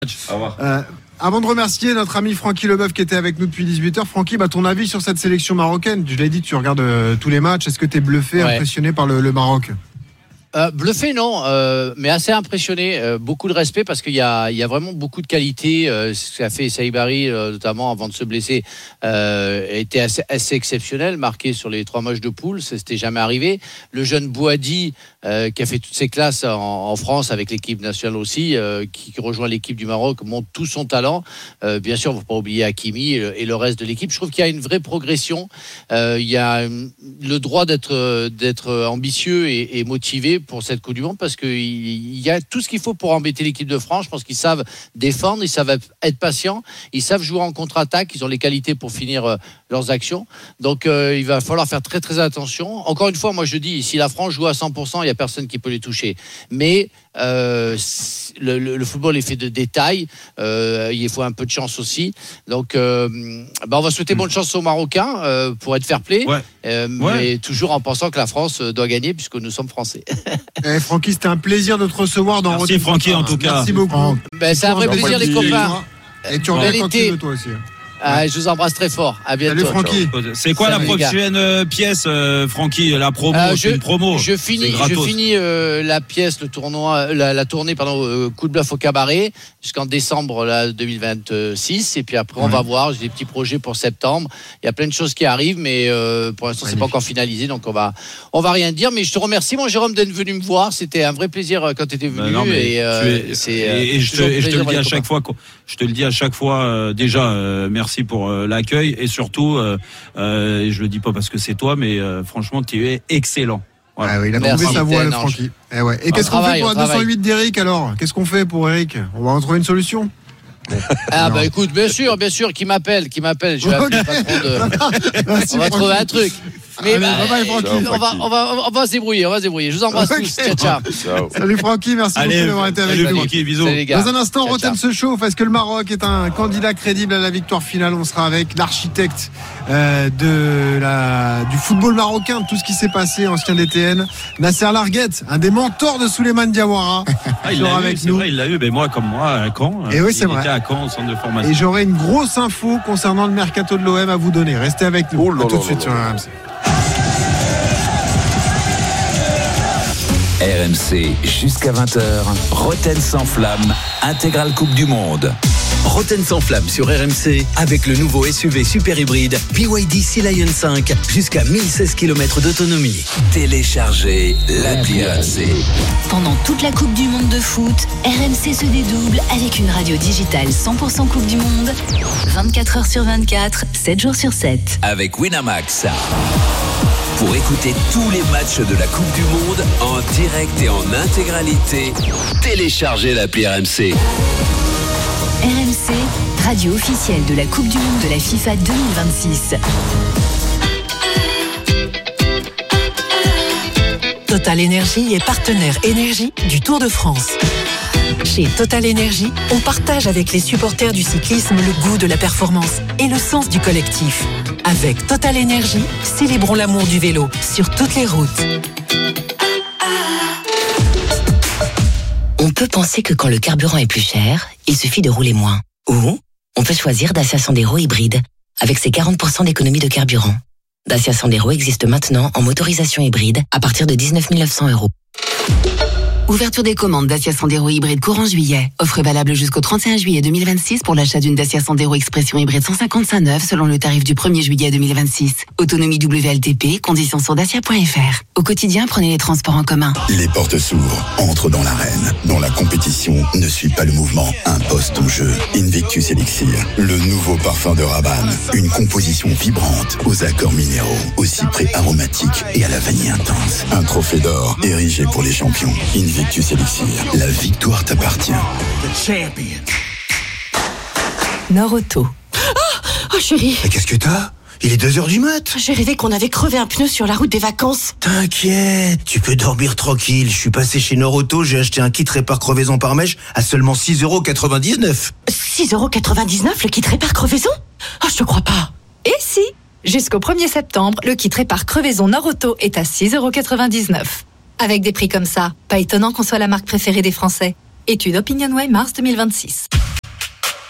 Au revoir. Avant de remercier notre ami Francky Leboeuf qui était avec nous depuis 18h, Francky, ton avis sur cette sélection marocaine? Je l'ai dit, tu regardes tous les matchs. Est-ce que tu es bluffé, impressionné par le Maroc? Bluffé non, mais assez impressionné, beaucoup de respect parce qu'il y a vraiment beaucoup de qualité. Ce qu'a fait Saïbari notamment avant de se blesser était assez exceptionnel, marqué sur les 3 matchs de poule, ça s'était jamais arrivé. Le jeune Bouhaddi qui a fait toutes ses classes en France avec l'équipe nationale aussi, qui rejoint l'équipe du Maroc, montre tout son talent. Bien sûr, il ne faut pas oublier Hakimi et le reste de l'équipe. Je trouve qu'il y a une vraie progression. Il y a le droit d'être ambitieux et motivé pour cette Coupe du Monde parce qu'il y a tout ce qu'il faut pour embêter l'équipe de France. Je pense qu'ils savent défendre, ils savent être patients, ils savent jouer en contre-attaque, ils ont les qualités pour finir leurs actions. Donc il va falloir faire très très attention. Encore une fois, moi je dis, si la France joue à 100%, il n'y a personne qui peut les toucher. Mais le football est fait de détails, il faut un peu de chance aussi. Donc on va souhaiter bonne chance aux Marocains pour être fair-play, mais toujours en pensant que la France doit gagner puisque nous sommes français. Francky, c'était un plaisir de te recevoir dans Merci Francky en tout cas. Merci beaucoup. C'est un vrai plaisir les copains. Et tu reviens quand tu veux toi aussi. Je vous embrasse très fort. À bientôt. Salut Francky. C'est quoi la prochaine pièce, Francky? La promo, c'est une promo. Je finis la pièce, le tournoi, la tournée, coup de bluff au cabaret jusqu'en décembre 2026. Et puis après, on va voir. J'ai des petits projets pour septembre. Il y a plein de choses qui arrivent, mais pour l'instant, c'est pas encore finalisé, donc on va rien dire. Mais je te remercie, mon Jérôme, d'être venu me voir. C'était un vrai plaisir quand tu étais venu. Je te le dis à chaque fois. Je te le dis à chaque fois. Déjà, merci pour l'accueil et surtout, je le dis pas parce que c'est toi, mais franchement, tu es excellent. Voilà. Il a trouvé sa voix, le Francky. Et qu'est-ce qu'on fait pour la 208 d'Eric alors? Qu'est-ce qu'on fait pour Eric? On va en trouver une solution. Écoute, bien sûr, qu'il m'appelle. Je vais appeler le patron on va trouver un truc. Mais on va se débrouiller. Je vous embrasse tous. Ciao. Salut Francky, merci beaucoup d'avoir été avec nous. Francky, bisous. Dans un instant, Roten se chauffe. Est-ce que le Maroc est un candidat crédible à la victoire finale? On sera avec l'architecte du football marocain, de tout ce qui s'est passé, ancien DTN, Nasser Larguette, un des mentors de Souleymane Diawara. Il l'a eu, mais moi comme moi à Caen. Et oui, c'est vrai. Il était à Caen au centre de formation. Et j'aurai une grosse info concernant le mercato de l'OM à vous donner. Restez avec nous. Tout de suite sur RMC. RMC jusqu'à 20h, Roten sans flamme, intégrale Coupe du Monde. Roten sans flamme sur RMC avec le nouveau SUV super hybride BYD Sea Lion 5 jusqu'à 1016 km d'autonomie. Téléchargez l'appli RMC. Pendant toute la Coupe du Monde de foot, RMC se dédouble avec une radio digitale 100% Coupe du Monde, 24 heures sur 24, 7 jours sur 7. Avec Winamax. Pour écouter tous les matchs de la Coupe du Monde en direct et en intégralité, téléchargez l'appli RMC. RMC, radio officielle de la Coupe du Monde de la FIFA 2026. Total Énergie est partenaire énergie du Tour de France. Chez Total Énergie, on partage avec les supporters du cyclisme le goût de la performance et le sens du collectif. Avec Total Énergie, célébrons l'amour du vélo sur toutes les routes. On peut penser que quand le carburant est plus cher, il suffit de rouler moins. Ou on peut choisir Dacia Sandero hybride, avec ses 40% d'économie de carburant. Dacia Sandero existe maintenant en motorisation hybride à partir de 19 900 €. Ouverture des commandes Dacia Sandero hybride courant juillet. Offre valable jusqu'au 31 juillet 2026 pour l'achat d'une Dacia Sandero Expression hybride 155 neuve selon le tarif du 1er juillet 2026. Autonomie WLTP, conditions sur dacia.fr. Au quotidien, prenez les transports en commun. Les portes s'ouvrent, entre dans l'arène. Dont la compétition ne suit pas le mouvement, impose ton jeu. Invictus Elixir, le nouveau parfum de Rabanne. Une composition vibrante aux accords minéraux, au cyprès aromatique et à la vanille intense. Un trophée d'or érigé pour les champions. Invictus Elixir, la victoire t'appartient. Nord-Auto. Oh chérie. Mais qu'est-ce que t'as? Il est 2h du mat. J'ai rêvé qu'on avait crevé un pneu sur la route des vacances. T'inquiète, tu peux dormir tranquille. Je suis passé chez Nord-Auto, j'ai acheté un kit répare crevaison par mèche à seulement 6,99 €. 6,99 € le kit répare crevaison? Oh, je te crois pas. Et si? Jusqu'au 1er septembre, le kit répare crevaison Nord-Auto est à 6,99 €. Avec des prix comme ça, pas étonnant qu'on soit la marque préférée des Français. Étude OpinionWay mars 2026.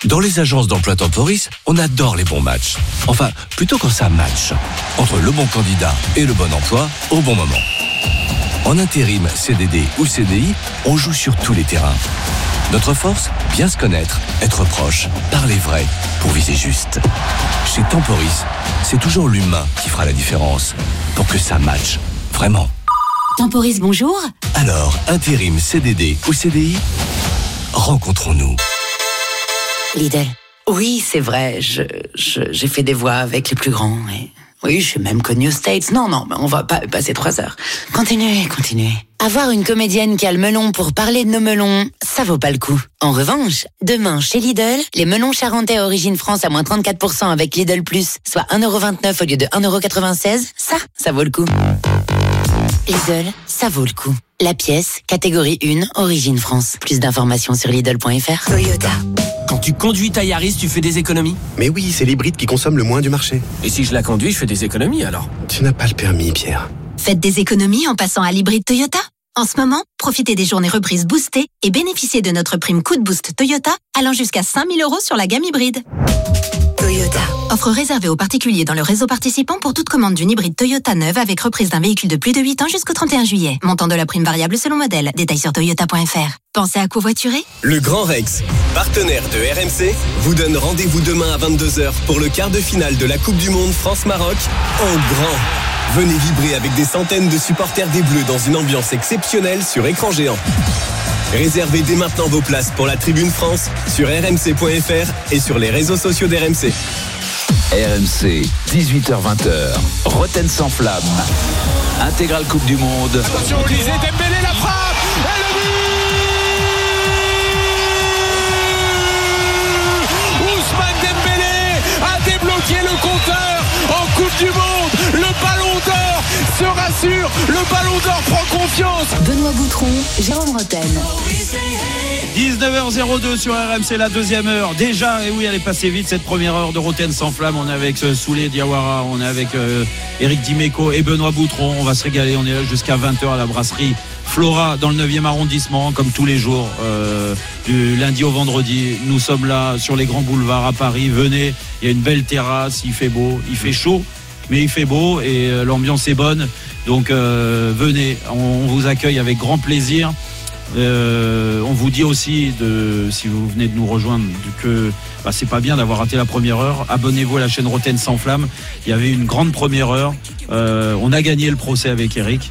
Dans les agences d'emploi Temporis, on adore les bons matchs. Enfin, plutôt quand ça match. Entre le bon candidat et le bon emploi, au bon moment. En intérim, CDD ou CDI, on joue sur tous les terrains. Notre force, bien se connaître, être proche, parler vrai, pour viser juste. Chez Temporis, c'est toujours l'humain qui fera la différence. Pour que ça matche. Vraiment. Temporis, bonjour. Alors, intérim, CDD ou CDI, rencontrons-nous. Lidl. Oui, c'est vrai, j'ai fait des voix avec les plus grands. Et... oui, je suis même connue aux States. Non, mais on va pas passer 3 heures. Continuez. Avoir une comédienne qui a le melon pour parler de nos melons, ça vaut pas le coup. En revanche, demain, chez Lidl, les melons charentais à origine France à moins 34% avec Lidl Plus, soit 1,29€ au lieu de 1,96€, ça vaut le coup. Lidl, ça vaut le coup. La pièce, catégorie 1, origine France. Plus d'informations sur Lidl.fr. Toyota. Quand tu conduis ta Yaris, tu fais des économies? Mais oui, c'est l'hybride qui consomme le moins du marché. Et si je la conduis, je fais des économies alors? Tu n'as pas le permis, Pierre. Faites des économies en passant à l'hybride Toyota. En ce moment, profitez des journées reprises boostées et bénéficiez de notre prime coup de boost Toyota allant jusqu'à 5 000 € sur la gamme hybride. Toyota. Offre réservée aux particuliers dans le réseau participant pour toute commande d'une hybride Toyota neuve avec reprise d'un véhicule de plus de 8 ans jusqu'au 31 juillet. Montant de la prime variable selon modèle. Détails sur toyota.fr. Pensez à covoiturer? Le Grand Rex, partenaire de RMC, vous donne rendez-vous demain à 22h pour le quart de finale de la Coupe du Monde France-Maroc en grand. Venez vibrer avec des centaines de supporters des Bleus dans une ambiance exceptionnelle sur écran géant. Réservez dès maintenant vos places pour la Tribune France sur rmc.fr et sur les réseaux sociaux d'RMC. RMC, 18h-20h, Rotten sans flamme. Intégrale Coupe du Monde. Attention, Olysée Dembélé, la frappe et le but. Ousmane Dembélé a débloqué le compteur en Coupe du Monde. Le Ballon d'Or se rassure, le Ballon d'Or prend confiance. Benoît Boutron, Jérôme Rotten. 19h02 sur RMC, la deuxième heure. Déjà, et oui, elle est passée vite cette première heure de Rotten sans flamme. On est avec Souley Diawara, on est avec Eric Dimeco et Benoît Boutron. On va se régaler, on est là jusqu'à 20h à la brasserie Flora dans le 9e arrondissement, comme tous les jours, du lundi au vendredi. Nous sommes là sur les grands boulevards à Paris. Venez, il y a une belle terrasse, il fait beau, il fait chaud, mais il fait beau et l'ambiance est bonne. Donc venez, on vous accueille avec grand plaisir. On vous dit aussi, si vous venez de nous rejoindre, que c'est pas bien d'avoir raté la première heure. Abonnez-vous à la chaîne Rotten sans flamme. Il y avait une grande première heure. On a gagné le procès avec Eric.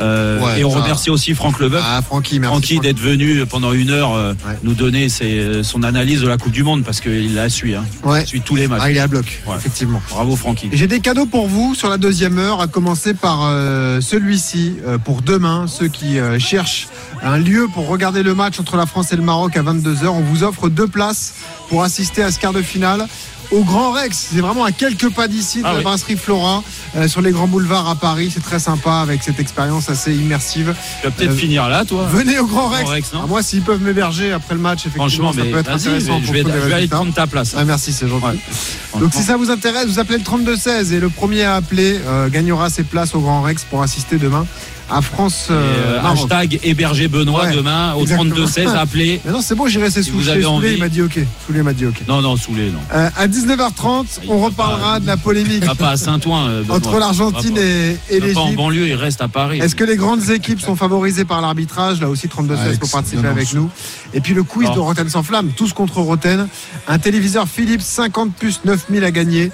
Et on remercie aussi Franck Leboeuf. Francky d'être venu pendant 1 heure nous donner son analyse de la Coupe du Monde, parce qu'il la suit. Il suit tous les matchs. Il est à bloc, effectivement. Bravo Francky. J'ai des cadeaux pour vous sur la deuxième heure, à commencer par celui-ci pour demain. Ceux qui cherchent un lieu pour regarder le match entre la France et le Maroc à 22h, on vous offre 2 places pour assister à ce quart de finale au Grand Rex. C'est vraiment à quelques pas d'ici, de la brasserie Flora, sur les grands boulevards à Paris. C'est très sympa avec cette expérience assez immersive. Tu vas peut-être finir là, toi. Venez au Grand Rex. Moi, s'ils peuvent m'héberger après le match, effectivement, ça peut être intéressant. Je vais aller prendre ta place. Merci, c'est gentil. Donc, si ça vous intéresse, vous appelez le 32-16 et le premier à appeler gagnera ses places au Grand Rex pour assister demain à France. Hashtag héberger Benoît demain au 32-16, appelez. Mais non, c'est bon, j'irai, c'est Souley. Il m'a dit OK. Souley m'a dit OK. Non, Souley, non. À 19h30, on reparlera de la polémique pas à Saint-Ouen, entre l'Argentine et l'Égypte. Pas en banlieue, il reste à Paris. Est-ce que les grandes équipes sont favorisées par l'arbitrage? Là aussi, 32-16 pour participer avec nous. Et puis le quiz de Rotten sans flamme, tous contre Rotten. Un téléviseur Philips 50 puces 9000 à gagner.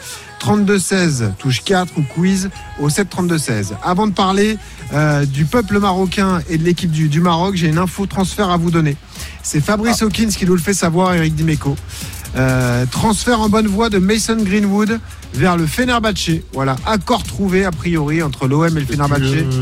32-16, touche 4 ou quiz au 7-32-16. Avant de parler du peuple marocain et de l'équipe du Maroc, j'ai une info transfert à vous donner. C'est Fabrice Hawkins qui nous le fait savoir, Eric Dimeco. Transfert en bonne voie de Mason Greenwood vers le Fenerbahçe. Voilà, accord trouvé a priori entre l'OM et le Fenerbahçe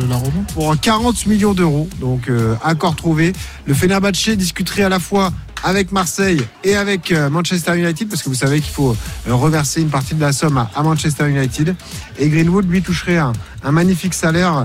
pour 40 millions d'euros. Donc accord trouvé. Le Fenerbahçe discuterait à la fois avec Marseille et avec Manchester United, parce que vous savez qu'il faut reverser une partie de la somme à Manchester United. Et Greenwood lui toucherait un magnifique salaire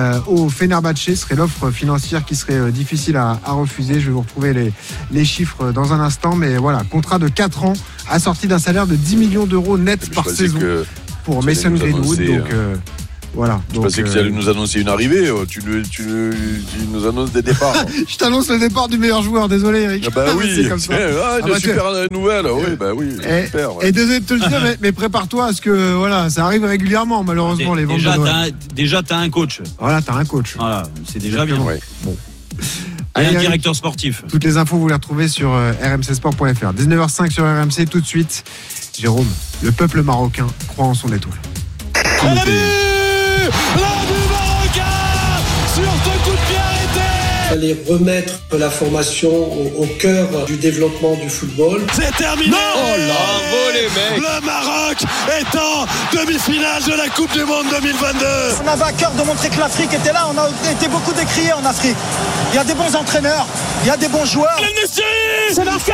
au Fenerbahçe. Ce serait l'offre financière qui serait difficile à refuser. Je vais vous retrouver les chiffres dans un instant, mais voilà, contrat de 4 ans assorti d'un salaire de 10 millions d'euros net par saison pour Mason Greenwood. Donc Voilà. Je pensais que tu allais nous annoncer une arrivée. Tu nous annonces des départs. Je t'annonce le départ du meilleur joueur. Désolé, Eric. Ah bah oui. C'est comme ça. Super nouvelle. Oui, bah oui. Super. Et désolé de te le dire, mais prépare-toi à ce que voilà, ça arrive régulièrement, malheureusement, les ventes de Noël. Déjà, t'as un coach. Voilà, t'as un coach. Voilà, c'est déjà bien. Ouais. Bon. Et un directeur sportif. Toutes les infos, vous les retrouvez sur rmcsport.fr. 19h05 sur RMC, tout de suite. Jérôme, le peuple marocain croit en son étoile. On a vu du Marocain sur ce coup de pied arrêté. Il fallait remettre la formation au cœur du développement du football. C'est terminé. Oh là, bravo les mecs. Le Maroc est en demi-finale de la Coupe du Monde 2022. On avait à cœur de montrer que l'Afrique était là. On a été beaucoup décriés en Afrique. Il y a des bons entraîneurs, il y a des bons joueurs. C'est marqué.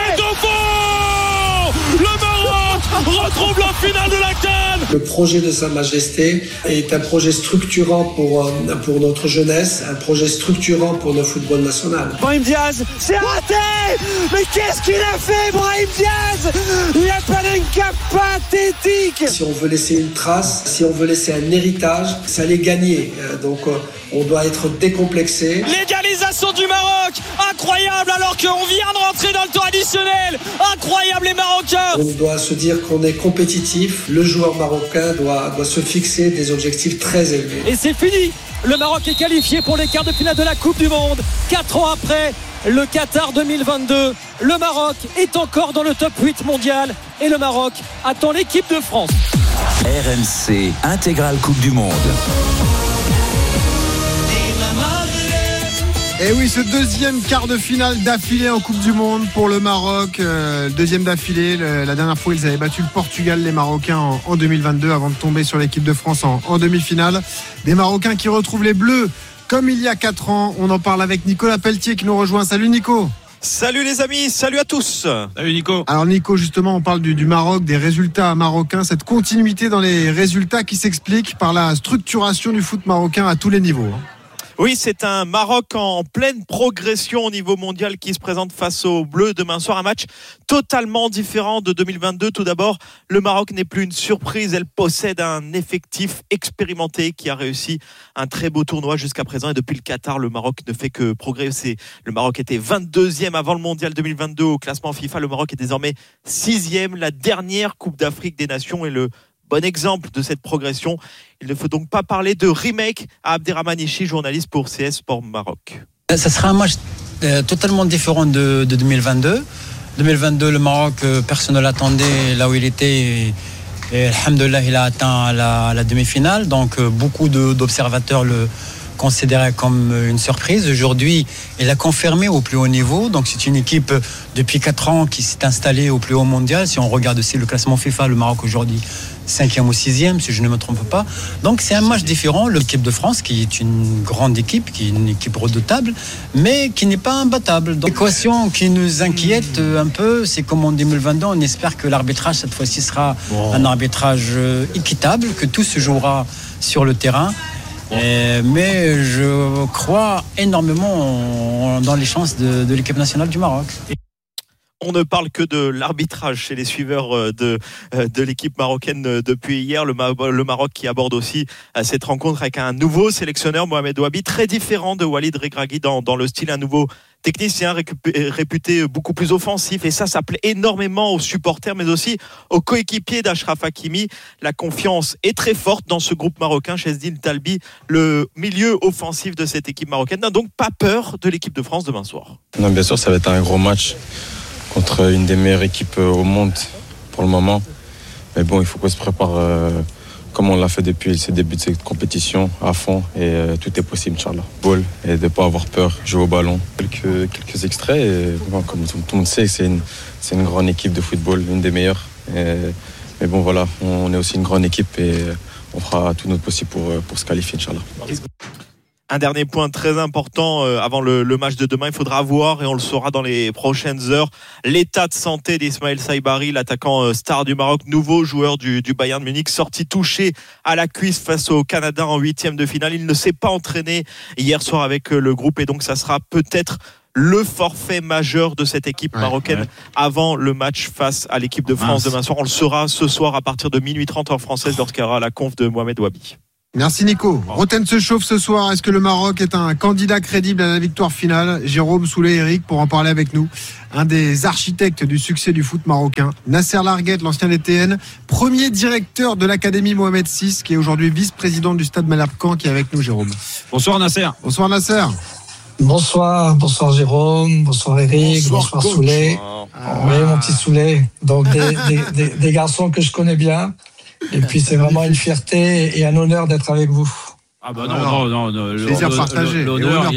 Le Maroc retrouve la finale de la CAN. Le projet de Sa Majesté est un projet structurant pour notre jeunesse, un projet structurant pour le football national. Brahim Diaz, c'est raté. Mais qu'est-ce qu'il a fait, Brahim Diaz? Il a pas Panenka pathétique. Si on veut laisser une trace, si on veut laisser un héritage, ça l'est gagné. Donc on doit être décomplexé. L'égalisation du Maroc, incroyable alors qu'on vient de rentrer dans le temps additionnel. Incroyable les Marocains. On doit se dire qu'on est compétitif. Le joueur marocain doit se fixer des objectifs très élevés. Et c'est fini. Le Maroc est qualifié pour les quarts de finale de la Coupe du Monde. 4 ans après le Qatar 2022, le Maroc est encore dans le top 8 mondial et le Maroc attend l'équipe de France. RMC Intégrale Coupe du Monde. Et oui, ce deuxième quart de finale d'affilée en Coupe du Monde pour le Maroc. Deuxième d'affilée. La dernière fois, ils avaient battu le Portugal, les Marocains, en 2022, avant de tomber sur l'équipe de France en demi-finale. Des Marocains qui retrouvent les Bleus comme il y a 4 ans. On en parle avec Nicolas Pelletier qui nous rejoint. Salut Nico. Salut les amis, salut à tous. Salut Nico. Alors Nico, justement, on parle du Maroc, des résultats marocains, cette continuité dans les résultats qui s'explique par la structuration du foot marocain à tous les niveaux. Oui, c'est un Maroc en pleine progression au niveau mondial qui se présente face aux Bleus demain soir. Un match totalement différent de 2022. Tout d'abord, le Maroc n'est plus une surprise. Elle possède un effectif expérimenté qui a réussi un très beau tournoi jusqu'à présent. Et depuis le Qatar, le Maroc ne fait que progresser. Le Maroc était 22e avant le mondial 2022 au classement FIFA. Le Maroc est désormais 6e. La dernière Coupe d'Afrique des Nations est le bon exemple de cette progression. Il ne faut donc pas parler de remake à Abderrahmane Ichi, journaliste pour CS Sport Maroc. Ça sera un match totalement différent de 2022. 2022, le Maroc, personne ne l'attendait là où il était. Et alhamdoulilah, il a atteint la demi-finale. Donc beaucoup d'observateurs le considéraient comme une surprise. Aujourd'hui, il a confirmé au plus haut niveau. Donc c'est une équipe depuis 4 ans qui s'est installée au plus haut mondial. Si on regarde aussi le classement FIFA, le Maroc aujourd'hui 5e ou 6e, si je ne me trompe pas. Donc c'est un match différent. L'équipe de France, qui est une grande équipe, qui est une équipe redoutable, mais qui n'est pas imbattable. Donc l'équation qui nous inquiète un peu, c'est comme en 2022, on espère que l'arbitrage cette fois-ci sera un arbitrage équitable, que tout se jouera sur le terrain. Mais je crois énormément dans les chances de l'équipe nationale du Maroc. On ne parle que de l'arbitrage chez les suiveurs de l'équipe marocaine depuis hier. Le Maroc qui aborde aussi cette rencontre avec un nouveau sélectionneur, Mohamed Ouabi, très différent de Walid Regragui dans le style, un nouveau technicien réputé beaucoup plus offensif. Et ça plaît énormément aux supporters, mais aussi aux coéquipiers d'Achraf Hakimi. La confiance est très forte dans ce groupe marocain. Chesdine Talbi, le milieu offensif de cette équipe marocaine, n'a donc pas peur de l'équipe de France demain soir. Non, bien sûr, ça va être un gros match contre une des meilleures équipes au monde pour le moment. Mais bon, il faut qu'on se prépare comme on l'a fait depuis le début de cette compétition à fond. Et tout est possible, Inch'Allah. Et de ne pas avoir peur, jouer au ballon. Quelques extraits. Et, bon, comme tout le monde sait, c'est une grande équipe de football, une des meilleures. Mais bon, voilà, on est aussi une grande équipe et on fera tout notre possible pour se qualifier, Inch'Allah. Un dernier point très important avant le match de demain, il faudra voir, et on le saura dans les prochaines heures, l'état de santé d'Ismaël Saibari, l'attaquant star du Maroc, nouveau joueur du Bayern Munich, sorti touché à la cuisse face au Canada en 8e de finale. Il ne s'est pas entraîné hier soir avec le groupe et donc ça sera peut-être le forfait majeur de cette équipe marocaine avant le match face à l'équipe de France demain soir. On le saura ce soir à partir de 12h30 en française lorsqu'il y aura la conf de Mohamed Ouabi. Merci Nico. Roten se chauffe ce soir. Est-ce que le Maroc est un candidat crédible à la victoire finale? Jérôme Soulet-Eric pour en parler avec nous. Un des architectes du succès du foot marocain. Nasser Larguet, l'ancien DTN, premier directeur de l'Académie Mohamed VI, qui est aujourd'hui vice-président du Stade Malherbe-Caen, qui est avec nous, Jérôme. Bonsoir Nasser. Bonsoir Nasser. Bonsoir Jérôme, bonsoir Eric, bonsoir Soulet. Oui, mon petit Soulet. Donc des garçons que je connais bien. Et puis c'est vraiment une fierté et un honneur d'être avec vous. Ah bah non, plaisir partagé. L'honneur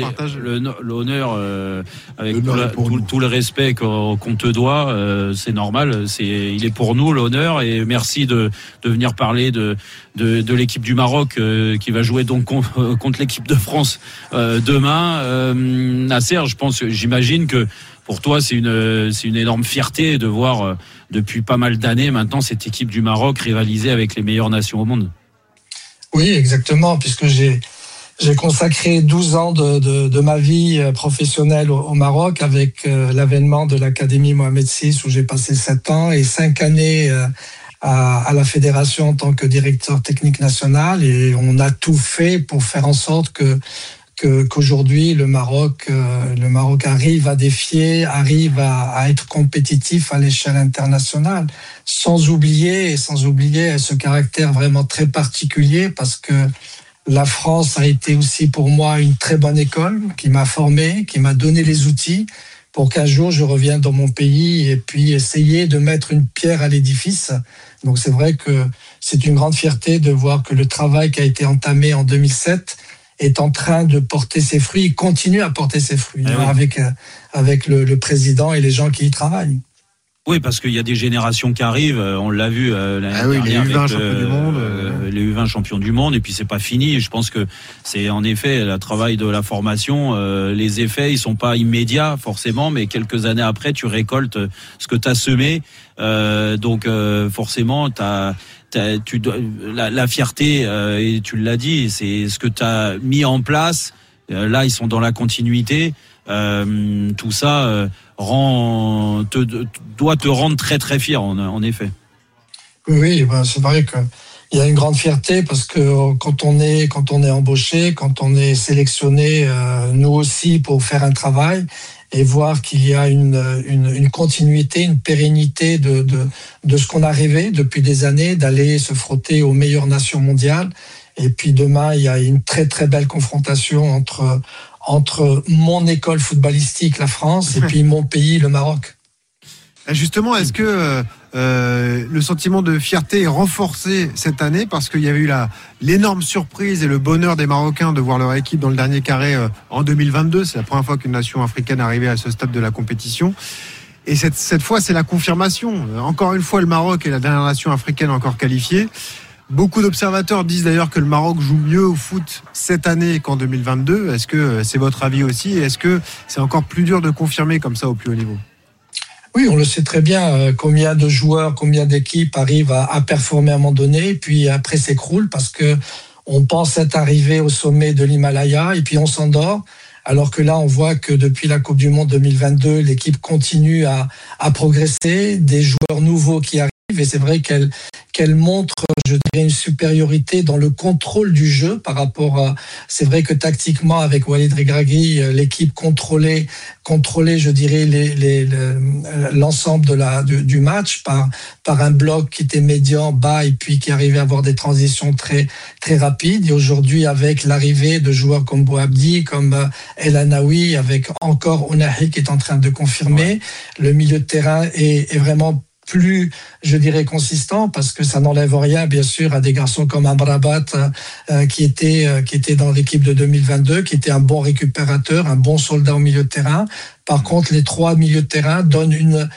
avec tout le respect qu'on te doit, c'est normal. Il est pour nous l'honneur et merci de venir parler de l'équipe du Maroc qui va jouer donc contre l'équipe de France demain. Nasser, j'imagine que pour toi c'est une énorme fierté de voir depuis pas mal d'années maintenant cette équipe du Maroc rivaliser avec les meilleures nations au monde. Oui, exactement, puisque j'ai consacré 12 ans de ma vie professionnelle au Maroc avec l'avènement de l'Académie Mohamed VI où j'ai passé 7 ans et 5 années à la fédération en tant que directeur technique national, et on a tout fait pour faire en sorte qu'aujourd'hui le Maroc arrive à défier, arrive à être compétitif à l'échelle internationale, sans oublier ce caractère vraiment très particulier, parce que la France a été aussi pour moi une très bonne école qui m'a formé, qui m'a donné les outils pour qu'un jour je revienne dans mon pays et puis essayer de mettre une pierre à l'édifice. Donc c'est vrai que c'est une grande fierté de voir que le travail qui a été entamé en 2007 est en train de porter ses fruits, il continue à porter ses fruits avec le président et les gens qui y travaillent. Oui, parce qu'il y a des générations qui arrivent, on l'a vu l'année dernière les U20 champions du monde. Les U20 champions du monde, et puis c'est pas fini. Je pense que c'est en effet le travail de la formation, les effets, ils sont pas immédiats forcément, mais quelques années après, tu récoltes ce que tu as semé. Donc forcément, la fierté, et tu l'as dit, c'est ce que tu as mis en place. Là, ils sont dans la continuité. Tout ça doit te rendre très très fier, en effet. Oui, c'est vrai qu'il y a une grande fierté parce que quand on est embauché, quand on est sélectionné, nous aussi pour faire un travail, et voir qu'il y a une continuité, une pérennité de ce qu'on a rêvé depuis des années, d'aller se frotter aux meilleures nations mondiales. Et puis demain, il y a une très très belle confrontation entre mon école footballistique, la France, et puis mon pays, le Maroc. Justement, est-ce que le sentiment de fierté est renforcé cette année parce qu'il y avait eu l'énorme surprise et le bonheur des Marocains de voir leur équipe dans le dernier carré en 2022. C'est la première fois qu'une nation africaine arrivait à ce stade de la compétition. Et cette fois, c'est la confirmation. Encore une fois, le Maroc est la dernière nation africaine encore qualifiée. Beaucoup d'observateurs disent d'ailleurs que le Maroc joue mieux au foot cette année qu'en 2022. Est-ce que c'est votre avis aussi? Et est-ce que c'est encore plus dur de confirmer comme ça au plus haut niveau? Oui, on le sait très bien, combien de joueurs, combien d'équipes arrivent à performer à un moment donné, puis après s'écroulent parce que on pense être arrivé au sommet de l'Himalaya et puis on s'endort. Alors que là, on voit que depuis la Coupe du Monde 2022, l'équipe continue à progresser, des joueurs nouveaux qui arrivent, et c'est vrai qu'elle montre, je dirais, une supériorité dans le contrôle du jeu par rapport à... C'est vrai que tactiquement, avec Walid Regragui, l'équipe contrôlait, je dirais, l'ensemble du match par un bloc qui était médian, bas, et puis qui arrivait à avoir des transitions très, très rapides. Et aujourd'hui, avec l'arrivée de joueurs comme Bouabdi, comme El Anaoui, avec encore Ounahi qui est en train de confirmer, le milieu de terrain est vraiment plus, je dirais, consistant, parce que ça n'enlève rien, bien sûr, à des garçons comme Amrabat, qui était dans l'équipe de 2022, qui était un bon récupérateur, un bon soldat au milieu de terrain. Par contre, les trois milieux de terrain donnent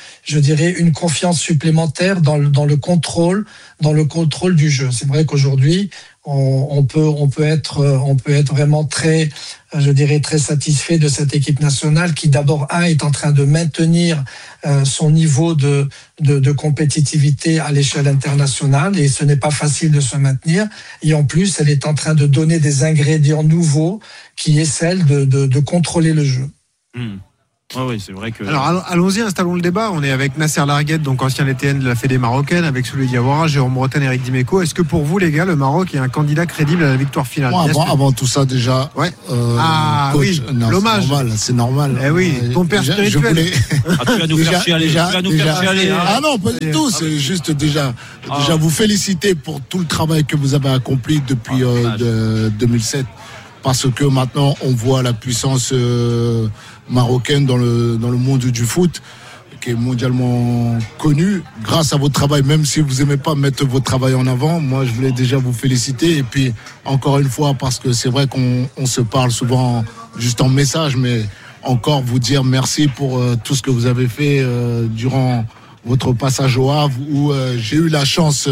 une confiance supplémentaire dans le contrôle du jeu. C'est vrai qu'aujourd'hui, on peut être vraiment très, je dirais, très satisfait de cette équipe nationale qui d'abord est en train de maintenir son niveau de compétitivité à l'échelle internationale, et ce n'est pas facile de se maintenir, et en plus elle est en train de donner des ingrédients nouveaux qui est celle de contrôler le jeu. Oui, c'est vrai que. Alors allons-y, installons le débat. On est avec Nasser Larguette, donc ancien LTN de la Fédé marocaine, avec Souley Diawara, Jérôme Roten, Eric Dimeco. Est-ce que pour vous, les gars, le Maroc est un candidat crédible à la victoire finale? Avant tout ça, déjà. Ouais. Coach, oui, l'hommage. C'est normal. Eh oui, ton père spirituel. Tu vas nous faire chialer. Ah non, pas du tout. C'est juste déjà vous féliciter pour tout le travail que vous avez accompli depuis 2007. Parce que maintenant, on voit la puissance marocaine dans le monde du foot, qui est mondialement connue. Grâce à votre travail, même si vous n'aimez pas mettre votre travail en avant, moi, je voulais déjà vous féliciter. Et puis, encore une fois, parce que c'est vrai qu'on se parle souvent juste en message, mais encore vous dire merci pour tout ce que vous avez fait durant votre passage au Havre, où j'ai eu la chance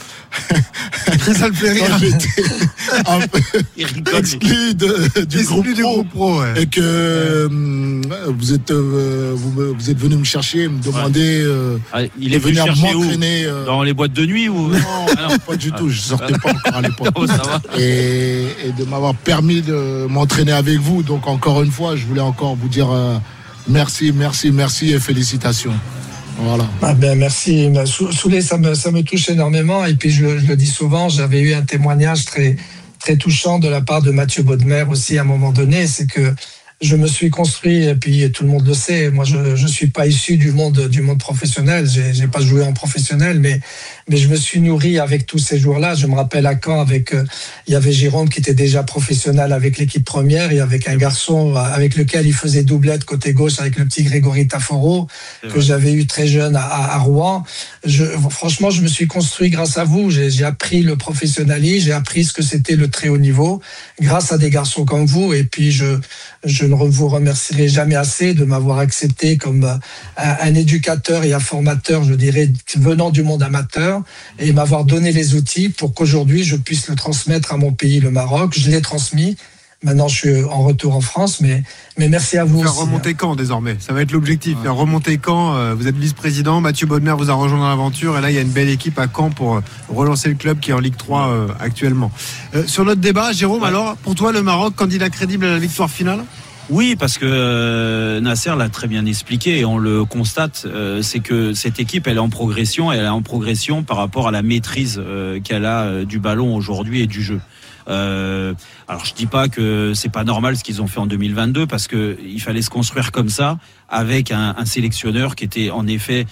ça le fait rire. J'étais un peu exclu du groupe pro ouais. Et que vous êtes venu me chercher, me demander il est venu chercher m'entraîner dans les boîtes de nuit ou non, pas du tout, je sortais pas encore à l'époque. Et de m'avoir permis de m'entraîner avec vous. Donc encore une fois, je voulais encore vous dire merci et félicitations. Voilà. Merci. Souley, ça me touche énormément. Et puis, je le dis souvent, j'avais eu un témoignage très, très touchant de la part de Mathieu Bodmer aussi à un moment donné. C'est que je me suis construit, et puis tout le monde le sait, moi je suis pas issu du monde professionnel, j'ai pas joué en professionnel, mais je me suis nourri avec tous ces joueurs-là. Je me rappelle à Caen, il y avait Jérôme qui était déjà professionnel avec l'équipe première, et avec un garçon avec lequel il faisait doublette côté gauche avec le petit Grégory Taforo, que j'avais eu très jeune à Rouen. Franchement, je me suis construit grâce à vous. J'ai appris le professionnalisme, j'ai appris ce que c'était le très haut niveau, grâce à des garçons comme vous. Et puis je ne vous remercierai jamais assez de m'avoir accepté comme un éducateur et un formateur, je dirais, venant du monde amateur, et m'avoir donné les outils pour qu'aujourd'hui je puisse le transmettre à mon pays, le Maroc. Je l'ai transmis. Maintenant, je suis en retour en France, mais merci à vous. Faire remonter Caen désormais, ça va être l'objectif. Faire remonter Caen. Vous êtes vice-président, Mathieu Bodmer vous a rejoint dans l'aventure, et là il y a une belle équipe à Caen pour relancer le club qui est en Ligue 3 actuellement. Sur notre débat, Jérôme, alors pour toi le Maroc, candidat crédible à la victoire finale? Oui, parce que Nasser l'a très bien expliqué et on le constate, c'est que cette équipe elle est en progression par rapport à la maîtrise qu'elle a du ballon aujourd'hui et du jeu. Alors je dis pas que c'est pas normal ce qu'ils ont fait en 2022, parce que il fallait se construire comme ça avec un sélectionneur qui était en effet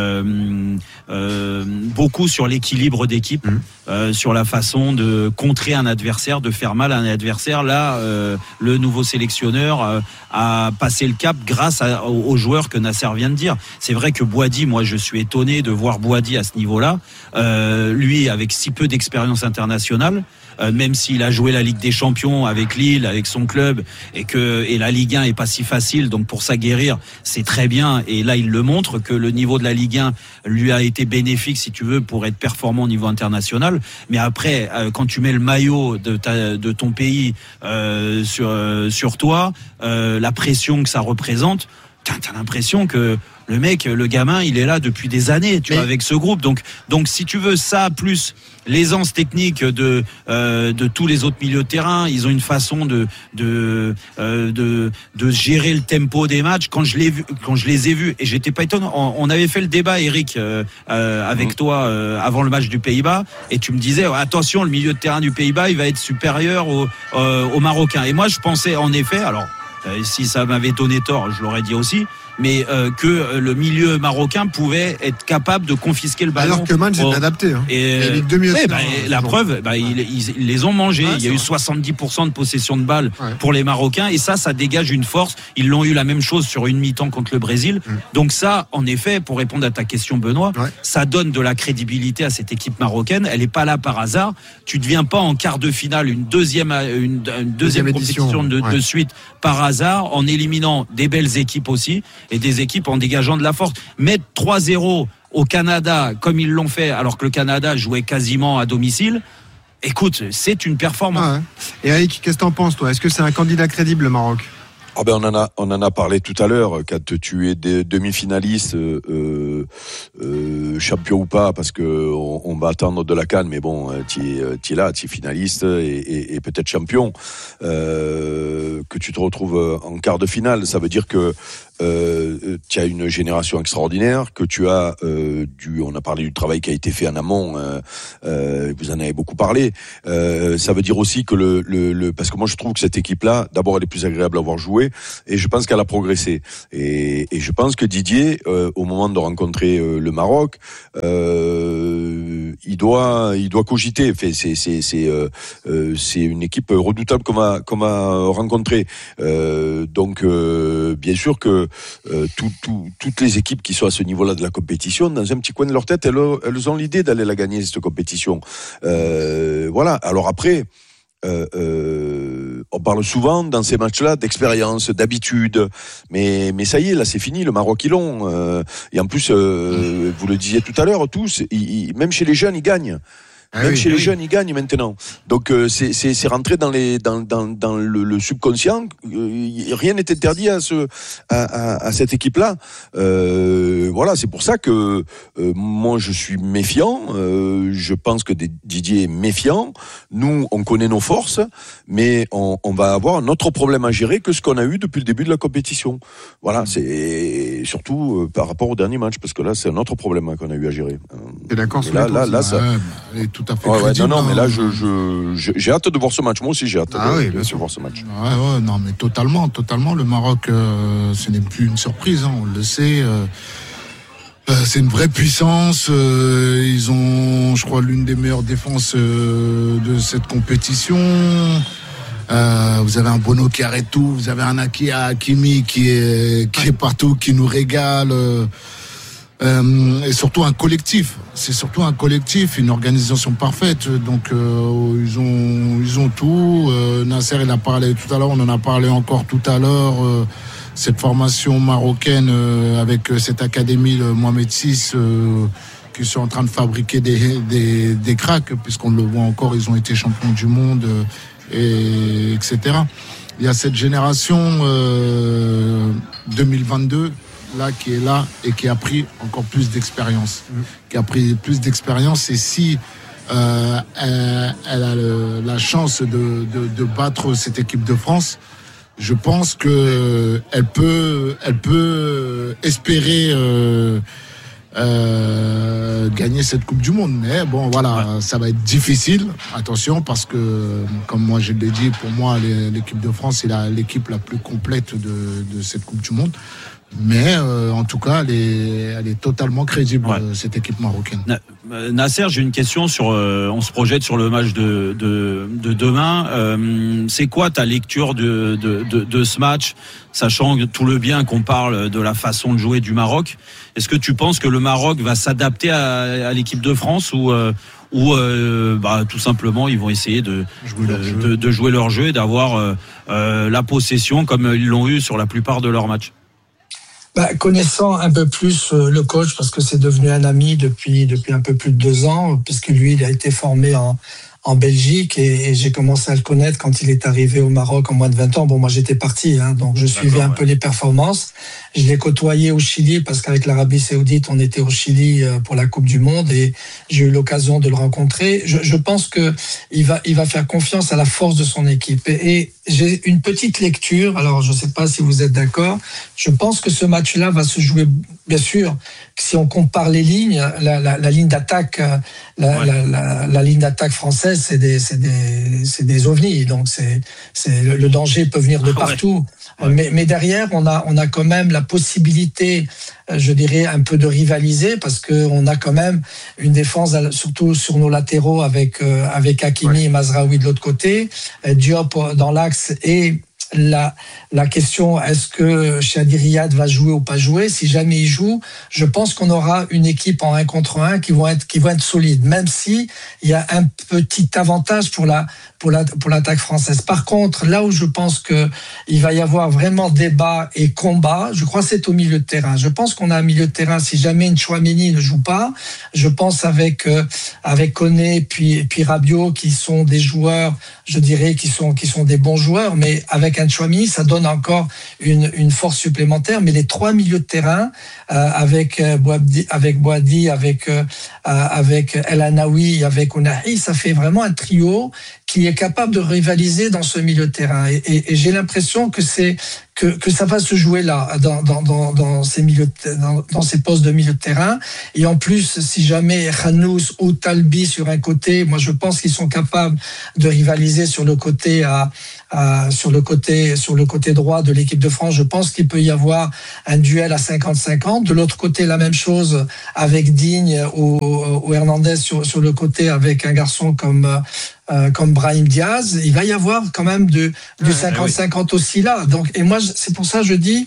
beaucoup sur l'équilibre d'équipe, sur la façon de contrer un adversaire, de faire mal à un adversaire. Là, le nouveau sélectionneur a passé le cap grâce aux joueurs que Nasser vient de dire. C'est vrai que Boadi, moi je suis étonné de voir Boadi à ce niveau-là, lui avec si peu d'expérience internationale. Même s'il a joué la Ligue des Champions avec Lille, avec son club, et la Ligue 1 est pas si facile, donc pour s'aguerrir, c'est très bien. Et là, il le montre que le niveau de la Ligue 1 lui a été bénéfique, si tu veux, pour être performant au niveau international. Mais après, quand tu mets le maillot de ton pays sur toi, la pression que ça représente, t'as l'impression que le gamin, il est là depuis des années, tu vois, avec ce groupe. Donc, si tu veux ça, plus l'aisance technique de tous les autres milieux de terrain, ils ont une façon de gérer le tempo des matchs. Quand je les ai vus, et j'étais pas étonné. On avait fait le débat, Eric, avec toi avant le match du Pays-Bas, et tu me disais attention, le milieu de terrain du Pays-Bas, il va être supérieur aux Marocains. Et moi, je pensais en effet, alors si ça m'avait donné tort, je l'aurais dit aussi, mais que le milieu marocain pouvait être capable de confisquer le ballon. Alors que Man s'est adapté. La preuve, ils les ont mangés. Il y a eu 70% de possession de balles pour les Marocains, et ça dégage une force. Ils l'ont eu la même chose sur une mi-temps contre le Brésil. Donc ça, en effet, pour répondre à ta question, Benoît, ça donne de la crédibilité à cette équipe marocaine. Elle n'est pas là par hasard. Tu ne deviens pas en quart de finale une deuxième compétition de suite par hasard, en éliminant des belles équipes aussi, et des équipes en dégageant de la force. Mettre 3-0 au Canada, comme ils l'ont fait, alors que le Canada jouait quasiment à domicile, écoute, c'est une performance. Et Eric, qu'est-ce que t'en penses, toi? Est-ce que c'est un candidat crédible, le Maroc? On en a parlé tout à l'heure. Quand tu es demi-finaliste, champion ou pas, parce que on va attendre de la CAN, mais bon, tu es là, tu es finaliste et peut-être champion, que tu te retrouves en quart de finale, ça veut dire que tu as une génération extraordinaire, que tu as on a parlé du travail qui a été fait en amont, vous en avez beaucoup parlé. Ça veut dire aussi que parce que moi je trouve que cette équipe-là, d'abord elle est plus agréable à voir jouer, et je pense qu'elle a progressé. Et je pense que Didier, au moment de rencontrer le Maroc, il doit cogiter. Enfin, c'est une équipe redoutable qu'on va rencontrer. Donc bien sûr que toutes les équipes qui sont à ce niveau-là de la compétition, dans un petit coin de leur tête, elles ont l'idée d'aller la gagner, cette compétition. Voilà. Alors après, on parle souvent dans ces matchs-là d'expérience, d'habitude, mais ça y est, là c'est fini, le Maroc ils l'ont. Et en plus, vous le disiez tout à l'heure, tous, même chez les jeunes, ils gagnent. Même chez les jeunes, ils gagnent maintenant. Donc c'est rentré dans le subconscient. Rien n'est interdit à cette équipe-là. Voilà, c'est pour ça que moi je suis méfiant. Je pense que Didier est méfiant. Nous, on connaît nos forces, mais on va avoir un autre problème à gérer que ce qu'on a eu depuis le début de la compétition. Voilà, c'est surtout par rapport au dernier match, parce que là, c'est un autre problème qu'on a eu à gérer. T'es d'accord sur là, ça. Tout à fait crédible. Non, mais là, j'ai hâte de voir ce match. Moi aussi, j'ai hâte de voir ce match. Ouais, non, mais totalement. Le Maroc, ce n'est plus une surprise, hein, on le sait. C'est une vraie puissance. Ils ont, je crois, l'une des meilleures défenses de cette compétition. Vous avez un Bono qui arrête tout. Vous avez un Hakimi qui est partout, qui nous régale. Et surtout un collectif. C'est surtout un collectif, une organisation parfaite. Donc ils ont tout. Nasser, il a parlé tout à l'heure, on en a parlé encore tout à l'heure. Cette formation marocaine avec cette académie, le Mohamed VI, qui sont en train de fabriquer des cracks, puisqu'on le voit encore, ils ont été champions du monde, etc. Il y a cette génération 2022 là qui est là et qui a pris encore plus d'expérience, et si elle a la chance de battre cette équipe de France, je pense que elle peut espérer gagner cette Coupe du Monde. Mais bon, voilà, ça va être difficile. Attention, parce que, comme moi je l'ai dit, pour moi, l'équipe de France est l'équipe la plus complète de cette Coupe du Monde. Mais en tout cas, elle est totalement crédible, cette équipe marocaine. Nasser, j'ai une question sur. On se projette sur le match de demain. C'est quoi ta lecture de ce match, sachant tout le bien qu'on parle de la façon de jouer du Maroc? Est-ce que tu penses que le Maroc va s'adapter à l'équipe de France ou tout simplement ils vont essayer de jouer leur jeu et d'avoir la possession comme ils l'ont eu sur la plupart de leurs matchs? Connaissant un peu plus le coach, parce que c'est devenu un ami depuis un peu plus de 2 ans, puisque lui, il a été formé en Belgique et j'ai commencé à le connaître quand il est arrivé au Maroc en moins de 20 ans. Bon, moi, j'étais parti, donc je suivais un peu les performances. Je l'ai côtoyé au Chili parce qu'avec l'Arabie Saoudite, on était au Chili pour la Coupe du Monde et j'ai eu l'occasion de le rencontrer. Je pense que il va faire confiance à la force de son équipe. Et j'ai une petite lecture. Alors, je ne sais pas si vous êtes d'accord. Je pense que ce match-là va se jouer, bien sûr, si on compare les lignes, la ligne d'attaque, la ligne d'attaque française, c'est des ovnis. Donc, le danger peut venir de partout. Mais derrière, on a quand même la possibilité, je dirais, un peu de rivaliser parce qu'on a quand même une défense, surtout sur nos latéraux avec Hakimi et Mazraoui de l'autre côté, Diop dans l'axe et la question, est-ce que Chadi Riyad va jouer ou pas jouer? Si jamais il joue, je pense qu'on aura une équipe en 1 contre 1 qui vont être solides, même si il y a un petit avantage pour l'attaque française. Par contre, là où je pense que il va y avoir vraiment débat et combat, je crois que c'est au milieu de terrain. Je pense qu'on a un milieu de terrain, si jamais Chouameni ne joue pas, je pense avec Koné puis Rabiot, qui sont des joueurs, je dirais, qui sont des bons joueurs, mais avec un Chouameni, ça donne encore une force supplémentaire. Mais les 3 milieux de terrain, avec Boadi, avec El Anaoui, avec Ounahi, ça fait vraiment un trio qui est capable de rivaliser dans ce milieu de terrain. Et j'ai l'impression que ça va se jouer là, dans ces postes de milieu de terrain. Et en plus, si jamais Khanous ou Talbi sur un côté, moi je pense qu'ils sont capables de rivaliser sur le côté sur le côté droit de l'équipe de France. Je pense qu'il peut y avoir un duel à 50-50. De l'autre côté, la même chose avec Digne ou Hernandez sur le côté avec un garçon comme Brahim Diaz. Il va y avoir quand même du 50-50 aussi là. Donc, et moi, c'est pour ça que je dis,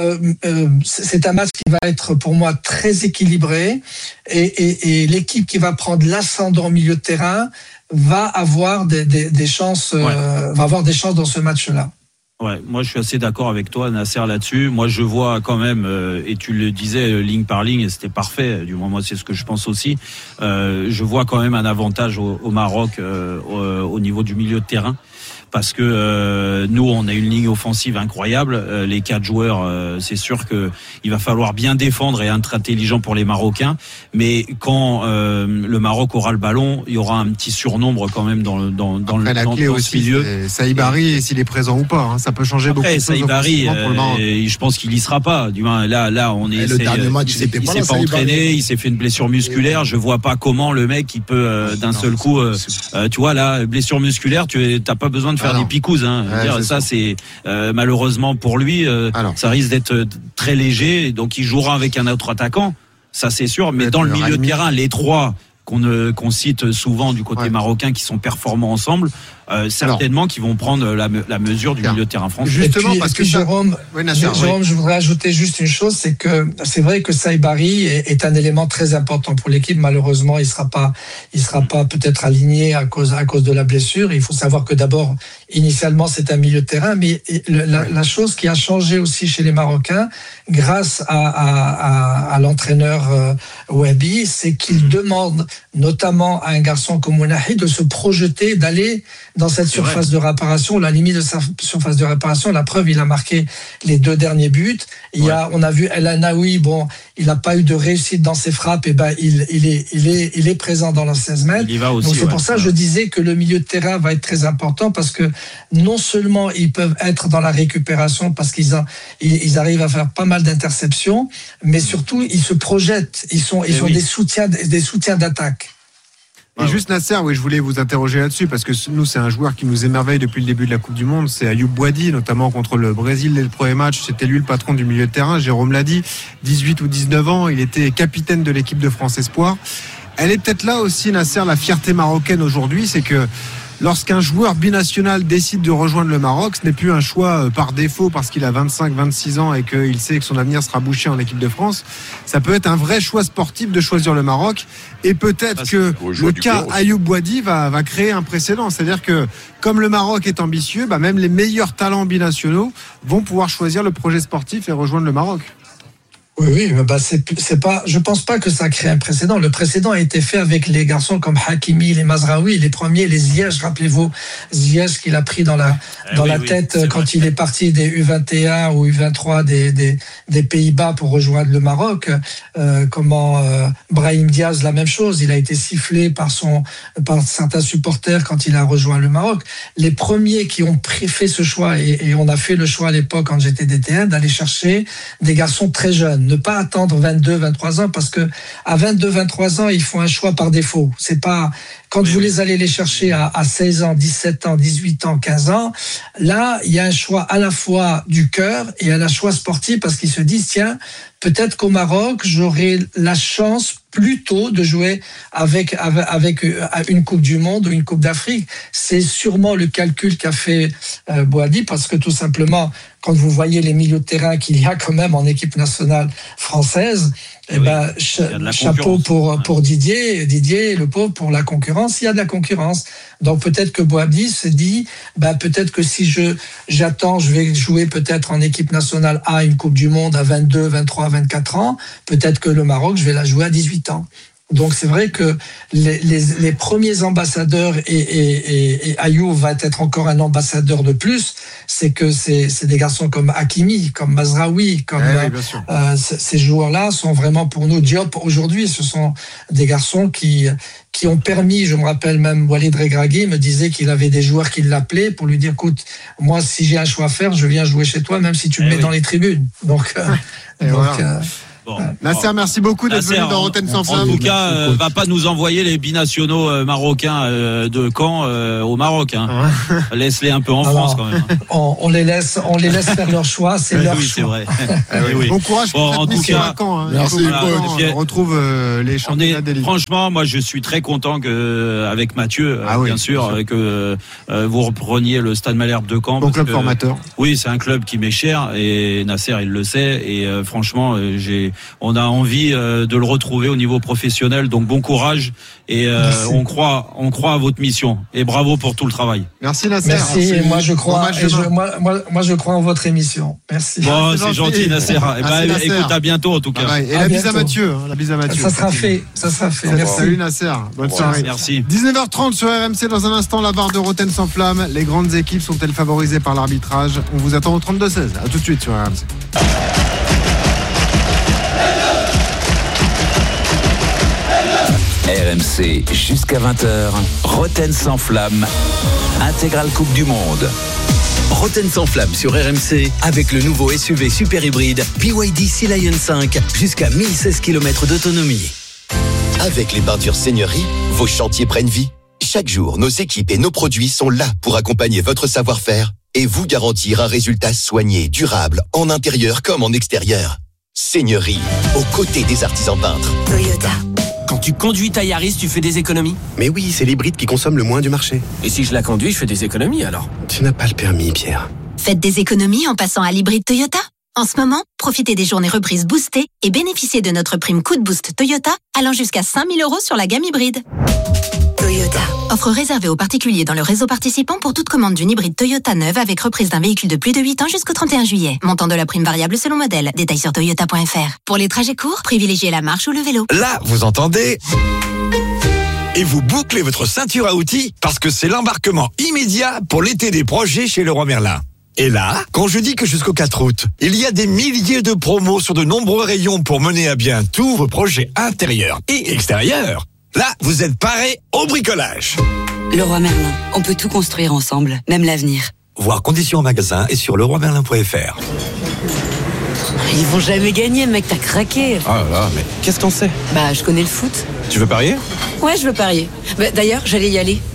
c'est un match qui va être pour moi très équilibré et l'équipe qui va prendre l'ascendant au milieu de terrain va avoir des chances, va avoir des chances dans ce match-là. Ouais, moi je suis assez d'accord avec toi, Nasser, là-dessus. Moi je vois quand même, et tu le disais ligne par ligne, et c'était parfait, du moins moi c'est ce que je pense aussi, je vois quand même un avantage au Maroc au niveau du milieu de terrain. Parce que nous, on a une ligne offensive incroyable. Les 4 joueurs, c'est sûr que il va falloir bien défendre et être intelligent pour les Marocains. Mais quand le Maroc aura le ballon, il y aura un petit surnombre quand même dans ce milieu. Saïbari, s'il est présent ou pas, hein, ça peut changer beaucoup de choses. Saïbari, je pense qu'il y sera pas. Du moins, là, on est. Le dernier match, il s'est pas entraîné, il s'est fait une blessure musculaire. Je vois pas comment le mec, il peut d'un seul coup, tu vois là, blessure musculaire, t'as pas besoin de faire des picouses, hein. Ça c'est malheureusement pour lui, ça risque d'être très léger, donc il jouera avec un autre attaquant, ça c'est sûr. Mais dans le milieu de terrain, les trois qu'on cite souvent du côté marocain qui sont performants ensemble, certainement qui vont prendre la mesure du milieu de terrain français. Justement, parce que Jérôme, je voudrais ajouter juste une chose, c'est que c'est vrai que Saïbari est un élément très important pour l'équipe. Malheureusement, il sera pas peut-être aligné à cause de la blessure. Il faut savoir que d'abord, initialement, c'est un milieu de terrain, mais la chose qui a changé aussi chez les Marocains, grâce à l'entraîneur Wahbi, c'est qu'il demande notamment à un garçon comme Mounahi de se projeter, d'aller dans cette surface de réparation, la limite de sa surface de réparation. La preuve, il a marqué les 2 derniers buts. On a vu El Anaoui, il n'a pas eu de réussite dans ses frappes, et il est présent dans la 16 mètres. Il y va aussi, donc c'est pour ça que je disais que le milieu de terrain va être très important, parce que non seulement ils peuvent être dans la récupération parce qu'ils arrivent à faire pas mal d'interceptions, mais surtout ils se projettent, ils sont des soutiens d'attaque. Et juste Nasser, je voulais vous interroger là-dessus, parce que nous, c'est un joueur qui nous émerveille depuis le début de la Coupe du Monde, c'est Ayoub Boadi, notamment contre le Brésil dès le premier match. C'était lui le patron du milieu de terrain, Jérôme l'a dit, 18 ou 19 ans, il était capitaine de l'équipe de France Espoir. Elle est peut-être là aussi, Nasser, la fierté marocaine aujourd'hui, c'est que lorsqu'un joueur binational décide de rejoindre le Maroc, ce n'est plus un choix par défaut parce qu'il a 25-26 ans et qu'il sait que son avenir sera bouché en équipe de France. Ça peut être un vrai choix sportif de choisir le Maroc, et peut-être que le cas Ayoub Boadi va créer un précédent. C'est-à-dire que comme le Maroc est ambitieux, même les meilleurs talents binationaux vont pouvoir choisir le projet sportif et rejoindre le Maroc. Oui, c'est pas. Je pense pas que ça crée un précédent. Le précédent a été fait avec les garçons comme Hakimi, les Mazraoui, les premiers, les Ziyech. Rappelez-vous, Ziyech qu'il a pris dans la tête quand il est parti des U21 ou U23 des Pays-Bas pour rejoindre le Maroc. Brahim Diaz, la même chose. Il a été sifflé par certains supporters quand il a rejoint le Maroc. Les premiers qui ont fait ce choix, et on a fait le choix à l'époque quand j'étais DT1, d'aller chercher des garçons très jeunes. Ne pas attendre 22, 23 ans, parce que à 22, 23 ans, ils font un choix par défaut. C'est pas quand vous allez les chercher à 16 ans, 17 ans, 18 ans, 15 ans. Là, il y a un choix à la fois du cœur et un choix sportif, parce qu'ils se disent, tiens, peut-être qu'au Maroc, j'aurai la chance plutôt de jouer avec une Coupe du Monde ou une Coupe d'Afrique. C'est sûrement le calcul qu'a fait Boadi, parce que tout simplement, quand vous voyez les milieux de terrain qu'il y a quand même en équipe nationale française, chapeau pour Didier, le pauvre, pour la concurrence. Il y a de la concurrence. Donc peut-être que Boadi se dit, peut-être que si j'attends, je vais jouer peut-être en équipe nationale A une Coupe du Monde à 22, 23, 24 ans. Peut-être que le Maroc, je vais la jouer à 18 ans. Donc c'est vrai que les premiers ambassadeurs, et Ayoub va être encore un ambassadeur de plus, c'est que c'est des garçons comme Hakimi, comme Mazraoui, comme ces joueurs-là sont vraiment pour nous. Diop aujourd'hui, ce sont des garçons qui ont permis, je me rappelle même Walid Regragui me disait qu'il avait des joueurs qui l'appelaient pour lui dire écoute, moi si j'ai un choix à faire, je viens jouer chez toi même si tu me mets dans les tribunes. Donc Bon. Nasser, merci beaucoup d'être venu dans Rotten sans flamme. En tout cas, va pas nous envoyer les binationaux marocains de Caen au Maroc. Hein. Laisse-les un peu en France quand même. On les laisse faire leur choix, c'est leur choix. C'est vrai. Bon courage pour cette mission à Caen. Hein. Merci. On retrouve les championnats d'élite. Franchement, moi je suis très content avec Mathieu, bien sûr, que vous repreniez le Stade Malherbe de Caen. Ton club formateur. Oui, c'est un club qui m'est cher et Nasser il le sait et franchement on a envie de le retrouver au niveau professionnel, donc bon courage et on croit à votre mission et bravo pour tout le travail. Merci Nasser. Merci. Et moi je crois moi je crois en votre émission. Merci. Bon, c'est gentil Nasser. Écoute, à bientôt en tout cas. Et la bise à Mathieu, Ça sera fait. Merci. Salut Nasser. Bonne soirée. Merci. 19h30 sur RMC. Dans un instant, la barre de Rotten sans flamme. Les grandes équipes sont-elles favorisées par l'arbitrage? On vous attend au 32-16. À tout de suite sur RMC. RMC jusqu'à 20h, Rotten sans flamme, intégrale Coupe du Monde. Rotten sans flamme sur RMC avec le nouveau SUV super hybride BYD Sea Lion 5 jusqu'à 1016 km d'autonomie. Avec les peintures Seigneurie, vos chantiers prennent vie. Chaque jour, nos équipes et nos produits sont là pour accompagner votre savoir-faire et vous garantir un résultat soigné, durable, en intérieur comme en extérieur. Seigneurie, aux côtés des artisans peintres. Toyota. Quand tu conduis ta Yaris, tu fais des économies? Mais oui, c'est l'hybride qui consomme le moins du marché. Et si je la conduis, je fais des économies alors? Tu n'as pas le permis, Pierre. Faites des économies en passant à l'hybride Toyota. En ce moment, profitez des journées reprises boostées et bénéficiez de notre prime Coup de Boost Toyota allant jusqu'à 5 000 € sur la gamme hybride. Toyota. Offre réservée aux particuliers dans le réseau participant pour toute commande d'une hybride Toyota neuve avec reprise d'un véhicule de plus de 8 ans jusqu'au 31 juillet. Montant de la prime variable selon modèle. Détails sur toyota.fr. Pour les trajets courts, privilégiez la marche ou le vélo. Là, vous entendez? Et vous bouclez votre ceinture à outils parce que c'est l'embarquement immédiat pour l'été des projets chez Leroy Merlin. Et là, quand je dis que jusqu'au 4 août, il y a des milliers de promos sur de nombreux rayons pour mener à bien tous vos projets intérieurs et extérieurs, là, vous êtes parés au bricolage. Leroy Merlin, on peut tout construire ensemble, même l'avenir. Voir conditions en magasin et sur leroymerlin.fr. Ils vont jamais gagner, mec, t'as craqué. Ah là là, mais qu'est-ce qu'on sait? Bah, je connais le foot. Tu veux parier? Ouais, je veux parier. Bah, d'ailleurs, j'allais y aller.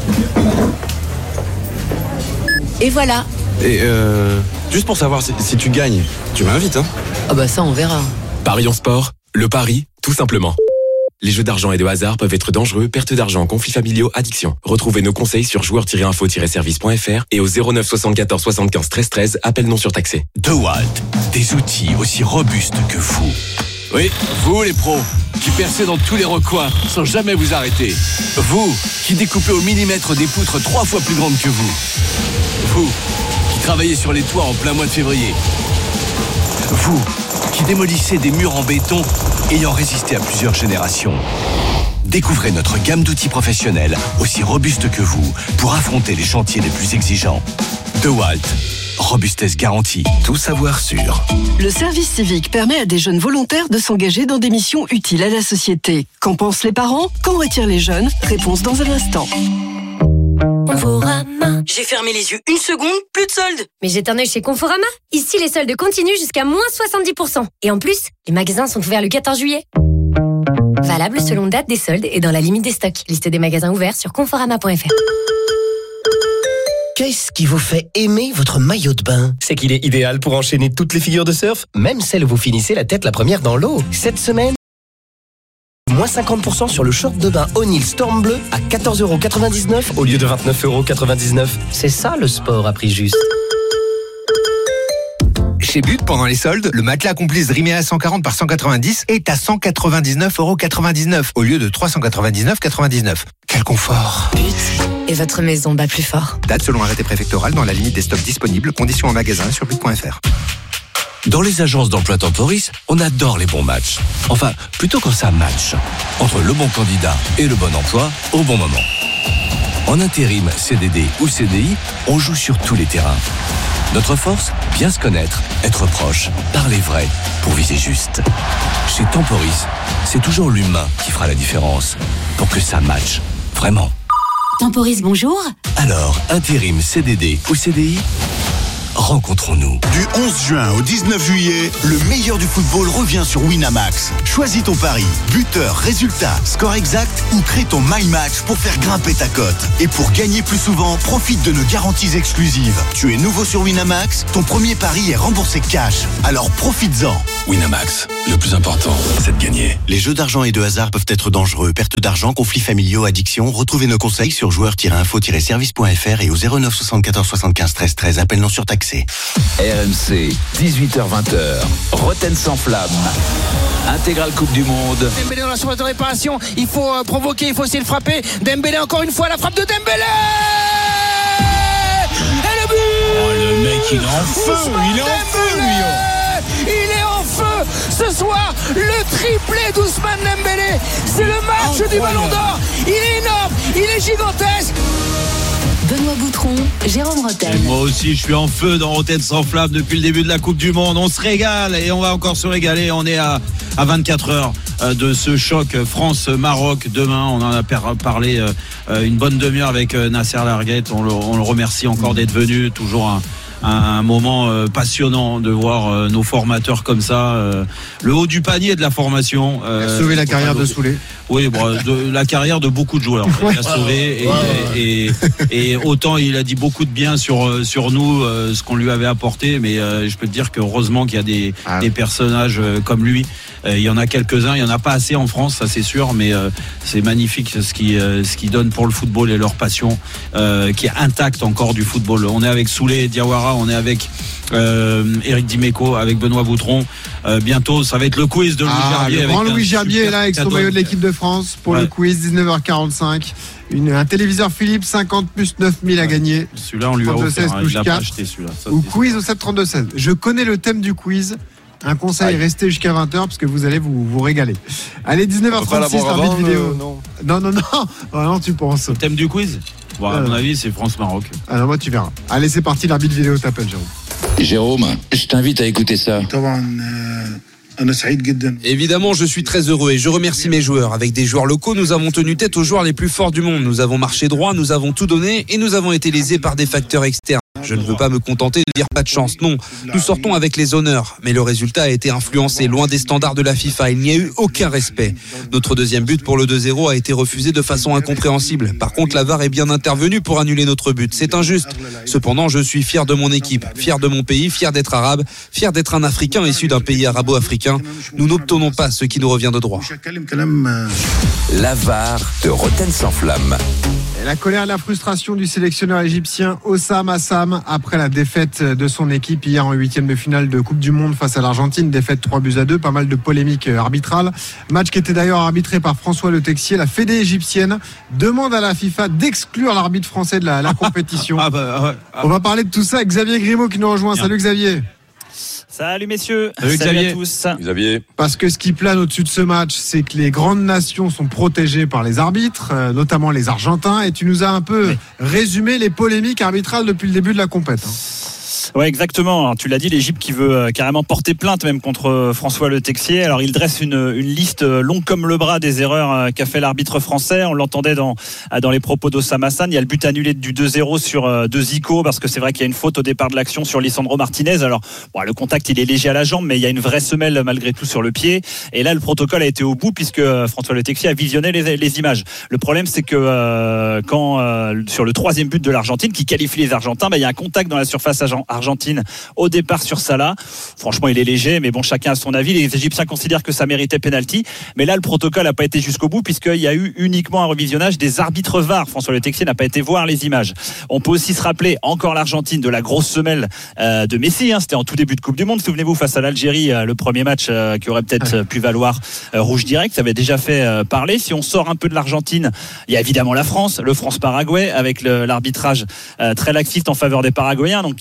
Et voilà. Et juste pour savoir si tu gagnes, tu m'invites, hein? Ah bah ça, on verra. Parions sport, le pari, tout simplement. Les jeux d'argent et de hasard peuvent être dangereux, perte d'argent, conflits familiaux, addiction. Retrouvez nos conseils sur joueurs-info-service.fr et au 09 74 75 13 13, appel non surtaxé. DeWalt, des outils aussi robustes que vous. Oui, vous les pros, qui percez dans tous les recoins sans jamais vous arrêter. Vous, qui découpez au millimètre des poutres 3 fois plus grandes que vous. Vous, qui travaillez sur les toits en plein mois de février. Vous, qui démolissez des murs en béton ayant résisté à plusieurs générations. Découvrez notre gamme d'outils professionnels aussi robustes que vous pour affronter les chantiers les plus exigeants. DeWalt, robustesse garantie, tout savoir sûr. Le service civique permet à des jeunes volontaires de s'engager dans des missions utiles à la société. Qu'en pensent les parents? Qu'en retirent les jeunes? Réponse dans un instant. Conforama. J'ai fermé les yeux une seconde, plus de soldes. Mais jette un œil chez Conforama. Ici, les soldes continuent jusqu'à moins 70%. Et en plus, les magasins sont ouverts le 14 juillet. Valable selon date des soldes et dans la limite des stocks. Liste des magasins ouverts sur conforama.fr. Qu'est-ce qui vous fait aimer votre maillot de bain? C'est qu'il est idéal pour enchaîner toutes les figures de surf, même celles où vous finissez la tête la première dans l'eau. Cette semaine, moins 50% sur le short de bain O'Neill Storm Bleu à 14,99€ au lieu de 29,99€. C'est ça le sport à prix juste. Chez But, pendant les soldes, le matelas Complice Dreamea 140 par 190 est à 199,99€ au lieu de 399,99€. Quel confort! But, et votre maison bat plus fort. Date selon arrêté préfectoral dans la limite des stocks disponibles. Conditions en magasin sur but.fr. Dans les agences d'emploi Temporis, on adore les bons matchs. Enfin, plutôt quand ça match. Entre le bon candidat et le bon emploi au bon moment. En intérim, CDD ou CDI, on joue sur tous les terrains. Notre force, bien se connaître, être proche, parler vrai, pour viser juste. Chez Temporis, c'est toujours l'humain qui fera la différence. Pour que ça matche. Vraiment. Temporis, bonjour. Alors, intérim, CDD ou CDI, rencontrons-nous. Du 11 juin au 19 juillet, le meilleur du football revient sur Winamax. Choisis ton pari, buteur, résultat, score exact ou crée ton My Match pour faire grimper ta cote. Et pour gagner plus souvent, profite de nos garanties exclusives. Tu es nouveau sur Winamax, ton premier pari est remboursé cash. Alors profites-en. Winamax, le plus important, c'est de gagner. Les jeux d'argent et de hasard peuvent être dangereux. Perte d'argent, conflits familiaux, addiction. Retrouvez nos conseils sur joueurs-info-service.fr et au 09 74 75 13 13. Appel non surtaxé. RMC, 18h-20h, Roten sans flamme. Intégrale Coupe du Monde. Dembélé dans la surface de réparation, il faut provoquer, il faut essayer de frapper. Dembélé encore une fois, la frappe de Dembélé. Et le but. Oh, le mec il est en feu, il est en feu lui. Il est en feu ce soir, le triplé d'Ousmane Dembélé. C'est le match du Ballon d'Or. Il est énorme, il est gigantesque. Benoît Boutron, Jérôme Rotten. Et moi aussi, je suis en feu dans Rotten sans flamme depuis le début de la Coupe du Monde. On se régale et on va encore se régaler. On est à 24 heures de ce choc France-Maroc. Demain, on en a parlé une bonne demi-heure avec Nasser Larguette. On le remercie encore d'être venu. Toujours un moment passionnant de voir nos formateurs comme ça, le haut du panier de la formation. Sauver la carrière de Soulé. Oui, la carrière de beaucoup de joueurs. Il a sauvé et autant il a dit beaucoup de bien sur nous, ce qu'on lui avait apporté, mais je peux te dire qu'heureusement qu'il y a des personnages comme lui. Il y en a quelques-uns, il y en a pas assez en France, ça c'est sûr, mais c'est magnifique ce qu'ils donnent pour le football et leur passion qui est intacte encore du football. On est avec Soulé Diawara, on est avec Eric Dimeco, avec Benoît Boutron. Bientôt, ça va être le quiz de Louis Gerbier. Le grand Louis Gerbier est là avec son maillot de l'équipe de France pour le quiz, 19h45. Un téléviseur Philips 50 plus 9000 à gagner. Celui-là, on lui a offert, il l'a pas acheté celui-là. Ou quiz au 732-16. Je connais le thème du quiz. Un conseil, restez jusqu'à 20h parce que vous allez vous régaler. Allez, 19h36, l'arbitre vidéo. Non, tu penses. Le thème du quiz à mon avis, c'est France-Maroc. Alors moi, tu verras. Allez, c'est parti, l'arbitre vidéo t'appelle, Jérôme. Jérôme, je t'invite à écouter ça. Évidemment, je suis très heureux et je remercie mes joueurs. Avec des joueurs locaux, nous avons tenu tête aux joueurs les plus forts du monde. Nous avons marché droit, nous avons tout donné et nous avons été lésés par des facteurs externes. Je ne veux pas me contenter de dire pas de chance, non. Nous sortons avec les honneurs, mais le résultat a été influencé, loin des standards de la FIFA. Il n'y a eu aucun respect. Notre deuxième but pour le 2-0 a été refusé de façon incompréhensible. Par contre, la VAR est bien intervenue pour annuler notre but. C'est injuste. Cependant, je suis fier de mon équipe, fier de mon pays, fier d'être arabe, fier d'être un Africain issu d'un pays arabo-africain. Nous n'obtenons pas ce qui nous revient de droit. La VAR de Roten sans flamme. La colère et la frustration du sélectionneur égyptien Hossam Hassam après la défaite de son équipe hier en 8e de finale de Coupe du Monde face à l'Argentine, défaite 3-2, pas mal de polémiques arbitrales. Match qui était d'ailleurs arbitré par François Le Texier. La Fédé égyptienne demande à la FIFA d'exclure l'arbitre français de la compétition. On va parler de tout ça avec Xavier Grimaud qui nous rejoint. Salut Xavier. Salut messieurs, salut à tous. Xavier. Parce que ce qui plane au-dessus de ce match, c'est que les grandes nations sont protégées par les arbitres, notamment les Argentins, et tu nous as un peu résumé les polémiques arbitrales depuis le début de la compétition. Ouais, exactement. Alors, tu l'as dit, l'Égypte qui veut carrément porter plainte même contre François Le Texier. Alors, il dresse une liste longue comme le bras des erreurs qu'a fait l'arbitre français. On l'entendait dans les propos d'Hossam Hassam. Il y a le but annulé du 2-0 de Zico, parce que c'est vrai qu'il y a une faute au départ de l'action sur Lisandro Martinez. Alors, le contact, il est léger à la jambe, mais il y a une vraie semelle malgré tout sur le pied. Et là, le protocole a été au bout puisque François Le Texier a visionné les images. Le problème, c'est que quand sur le troisième but de l'Argentine, qui qualifie les Argentins, il y a un contact dans la surface argentine au départ sur Salah. Franchement, il est léger, mais bon, chacun a son avis. Les Égyptiens considèrent que ça méritait penalty, mais là, le protocole n'a pas été jusqu'au bout puisqu'il y a eu uniquement un revisionnage des arbitres VAR. François Le Texier n'a pas été voir les images. On peut aussi se rappeler encore l'Argentine de la grosse semelle de Messi. C'était en tout début de Coupe du Monde. Souvenez-vous, face à l'Algérie, le premier match qui aurait peut-être pu valoir rouge direct. Ça avait déjà fait parler. Si on sort un peu de l'Argentine, il y a évidemment la France, le France-Paraguay, avec l'arbitrage très laxiste en faveur des Paraguayens. Donc, qui là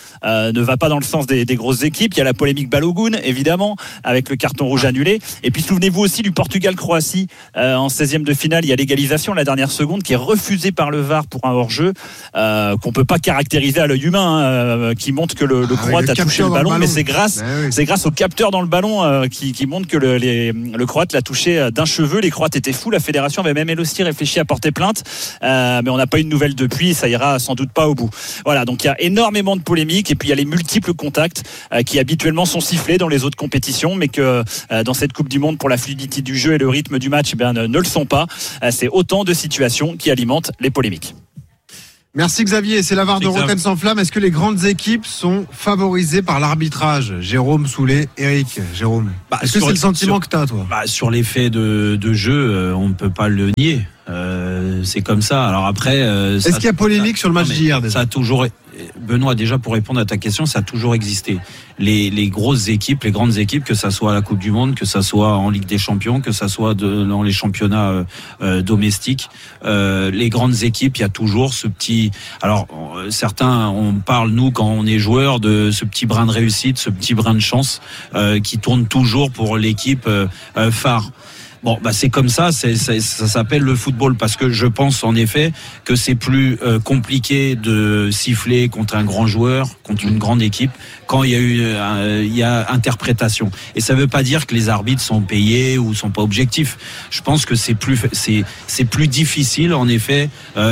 ne va pas dans le sens des grosses équipes. Il y a la polémique Balogun, évidemment, avec le carton rouge annulé. Et puis souvenez-vous aussi du Portugal-Croatie en 16e de finale. Il y a l'égalisation à la dernière seconde qui est refusée par le VAR pour un hors-jeu qu'on peut pas caractériser à l'œil humain, qui montre que le Croate a touché le ballon, mais c'est grâce au capteur dans le ballon qui montre que le Croate l'a touché d'un cheveu. Les Croates étaient fous. La fédération avait même elle aussi réfléchi à porter plainte, mais on n'a pas eu de nouvelles depuis. Ça ira sans doute pas au bout. Voilà, donc il y a énormément de polémiques et puis il y a les multiples contacts qui habituellement sont sifflés dans les autres compétitions, mais que dans cette Coupe du Monde, pour la fluidité du jeu et le rythme du match, ne le sont pas. C'est autant de situations qui alimentent les polémiques. Merci Xavier, c'est la VAR de Rotten sans flamme. Est-ce que les grandes équipes sont favorisées par l'arbitrage? Jérôme, Soulet, Eric. Jérôme, est-ce que c'est le sentiment que tu as, toi? Sur l'effet de jeu, on ne peut pas le nier. C'est comme ça. Alors après, est-ce qu'il y a polémique sur le match d'hier? Ça a toujours, Benoît, déjà pour répondre à ta question, ça a toujours existé. Les grosses équipes, les grandes équipes, que ça soit à la Coupe du Monde, que ça soit en Ligue des Champions, que ça soit dans les championnats domestiques, les grandes équipes, il y a toujours ce petit. Alors certains, on parle nous quand on est joueur de ce petit brin de réussite, ce petit brin de chance qui tourne toujours pour l'équipe phare. Bon, c'est comme ça, ça s'appelle le football, parce que je pense en effet que c'est plus compliqué de siffler contre un grand joueur, contre une grande équipe, quand il y a interprétation. Et ça veut pas dire que les arbitres sont payés ou sont pas objectifs. Je pense que c'est plus difficile en effet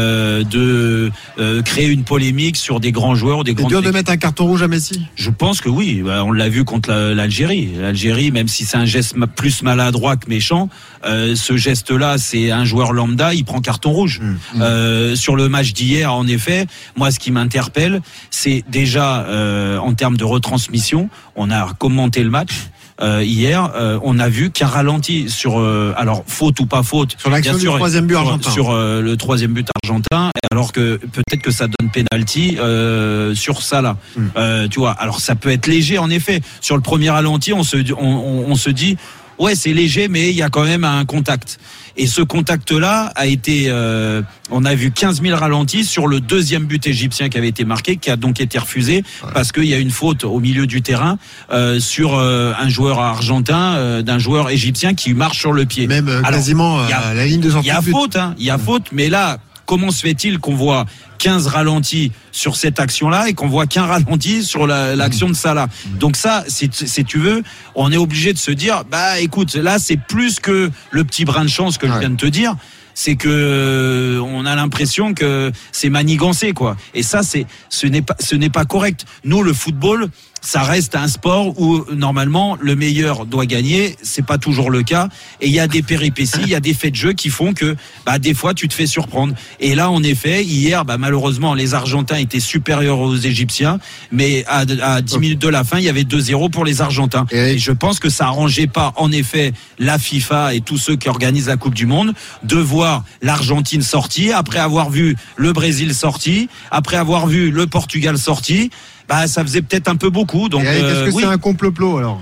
de créer une polémique sur des grands joueurs ou des grandes équipes. C'est dur de mettre un carton rouge à Messi? Je pense que oui. On l'a vu contre l'Algérie. L'Algérie, même si c'est un geste plus maladroit que méchant, ce geste-là, c'est un joueur lambda, il prend carton rouge. Sur le match d'hier, en effet, moi, ce qui m'interpelle, c'est déjà en termes de retransmission, on a commenté le match. Hier, on a vu qu'un ralenti sur, alors faute ou pas faute, sur l'action du troisième but argentin, sur le troisième but argentin, alors que peut-être que ça donne penalty sur Salah. Tu vois, alors ça peut être léger en effet. Sur le premier ralenti, on se dit. Ouais, c'est léger, mais il y a quand même un contact. Et ce contact-là a été, on a vu 15 000 ralentis sur le deuxième but égyptien qui avait été marqué, qui a donc été refusé parce qu'il y a une faute au milieu du terrain sur un joueur argentin, d'un joueur égyptien qui marche sur le pied. Même quasiment à la ligne de sortie. Il y a faute, mais là, comment se fait-il qu'on voit 15 ralentis sur cette action-là et qu'on voit qu'un ralenti sur l'action de Salah? Donc ça, si tu veux, on est obligé de se dire, écoute, là c'est plus que le petit brin de chance que je viens de te dire. C'est que on a l'impression que c'est manigancé, quoi. Et ça, ce n'est pas correct. Nous, le football, ça reste un sport où normalement le meilleur doit gagner. C'est pas toujours le cas. Et il y a des péripéties, il y a des faits de jeu qui font que des fois tu te fais surprendre. Et là, en effet, hier, malheureusement, les Argentins étaient supérieurs aux Égyptiens, mais à 10 minutes de la fin, il y avait 2-0 pour les Argentins. Et je pense que ça arrangeait pas, en effet, la FIFA et tous ceux qui organisent la Coupe du Monde de voir l'Argentine sortie, après avoir vu le Brésil sorti, après avoir vu le Portugal sorti. Ça faisait peut-être un peu beaucoup. Donc, est-ce que c'est un complot alors?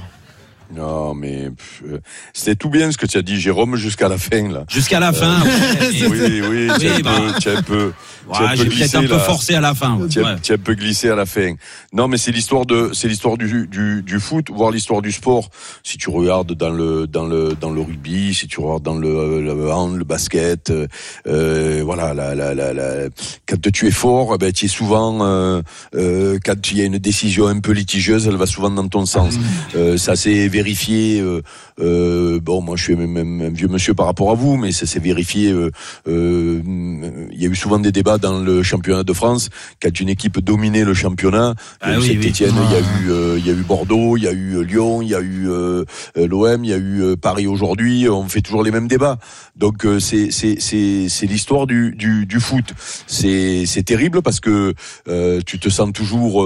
Non, mais c'était tout bien ce que tu as dit, Jérôme, jusqu'à la fin, là. Jusqu'à la fin. Oui, tu as un peu j'ai peut-être un peu forcé à la fin. Tu as un peu glissé à la fin. Non, mais c'est l'histoire du foot, voire l'histoire du sport. Si tu regardes dans le rugby, si tu regardes dans le hand, le basket, voilà, quand tu es fort, tu es souvent, quand il y a une décision un peu litigieuse, elle va souvent dans ton sens. Ça s'est vérifié. Moi, je suis même un vieux monsieur par rapport à vous, mais ça s'est vérifié. Il y a eu souvent des débats dans le championnat de France quand une équipe dominait le championnat. Saint-Étienne, il y a eu Bordeaux, il y a eu Lyon, il y a eu l'OM, il y a eu Paris aujourd'hui. On fait toujours les mêmes débats. Donc c'est l'histoire du foot. C'est terrible parce que tu te sens toujours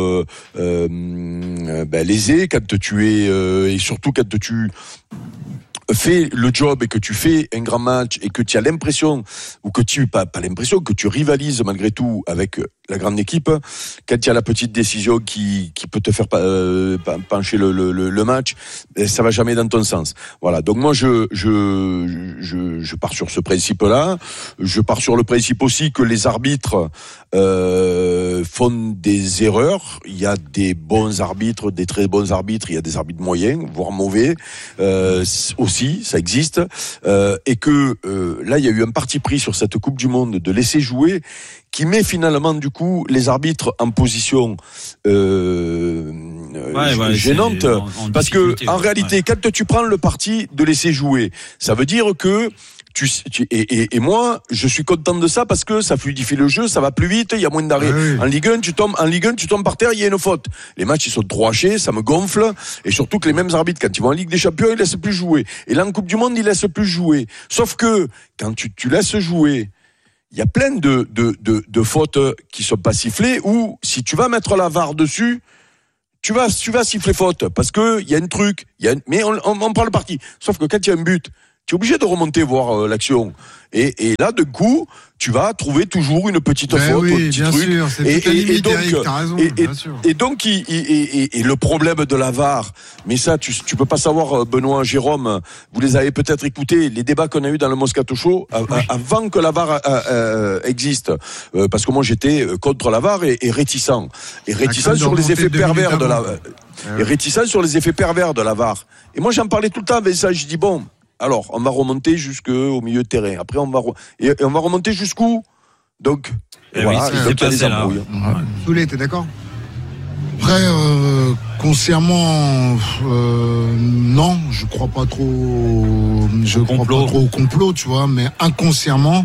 lésé quand tu es et surtout quand tu fais le job et que tu fais un grand match et que tu as l'impression, ou que tu pas l'impression, que tu rivalises malgré tout avec la grande équipe, quand il y a la petite décision qui peut te faire pencher le match, ça va jamais dans ton sens. Voilà. Donc moi je pars sur ce principe-là. Je pars sur le principe aussi que les arbitres font des erreurs. Il y a des bons arbitres, des très bons arbitres. Il y a des arbitres moyens, voire mauvais aussi. Ça existe. Et que là, il y a eu un parti pris sur cette Coupe du Monde de laisser jouer, qui met finalement du coup les arbitres en position gênante, parce que en réalité, quand tu prends le parti de laisser jouer, ça veut dire que et moi, je suis content de ça parce que ça fluidifie le jeu, ça va plus vite, il y a moins d'arrêts. En Ligue 1, tu tombes par terre, il y a une faute. Les matchs, ils sont trop hachés, ça me gonfle. Et surtout que les mêmes arbitres, quand ils vont en Ligue des Champions, ils laissent plus jouer. Et là, en Coupe du Monde, ils laissent plus jouer. Sauf que, quand tu laisses jouer, il y a plein de fautes qui sont pas sifflées, ou si tu vas mettre la VAR dessus, tu vas siffler faute, parce que il y a un truc, mais on prend le parti. Sauf que quand il y a un but, tu es obligé de remonter voir l'action. Et là, de coup, tu vas trouver toujours une petite faute, un petit bien truc. Sûr, Et donc, le problème de la VAR, mais ça, tu peux pas savoir, Benoît, Jérôme, vous les avez peut-être écoutés, les débats qu'on a eu dans le Moscato Show, avant que la VAR existe, parce que moi j'étais contre la VAR et réticent. Et réticent sur les effets pervers de la et réticent sur les effets pervers de la VAR. Et moi j'en parlais tout le temps avec ça, je dis bon, alors, on va remonter jusqu'au milieu de terrain. Après, on va remonter jusqu'où? Donc, voilà, oui, donc il y a des embrouilles. Soulé, t'es d'accord? Après, consciemment, non, je crois pas trop. Je crois pas trop au complot, tu vois, mais inconsciemment,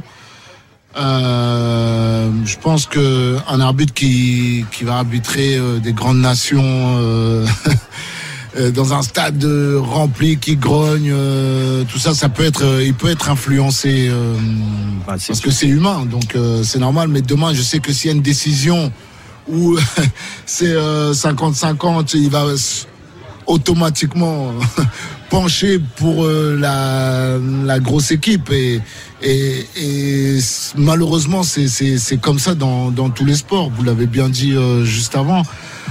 je pense que un arbitre qui va arbitrer des grandes nations. Dans un stade rempli qui grogne, tout ça, il peut être influencé parce que c'est humain, donc c'est normal. Mais demain, je sais que s'il y a une décision où c'est 50-50, il va automatiquement pencher pour la grosse équipe et malheureusement c'est comme ça dans tous les sports. Vous l'avez bien dit juste avant.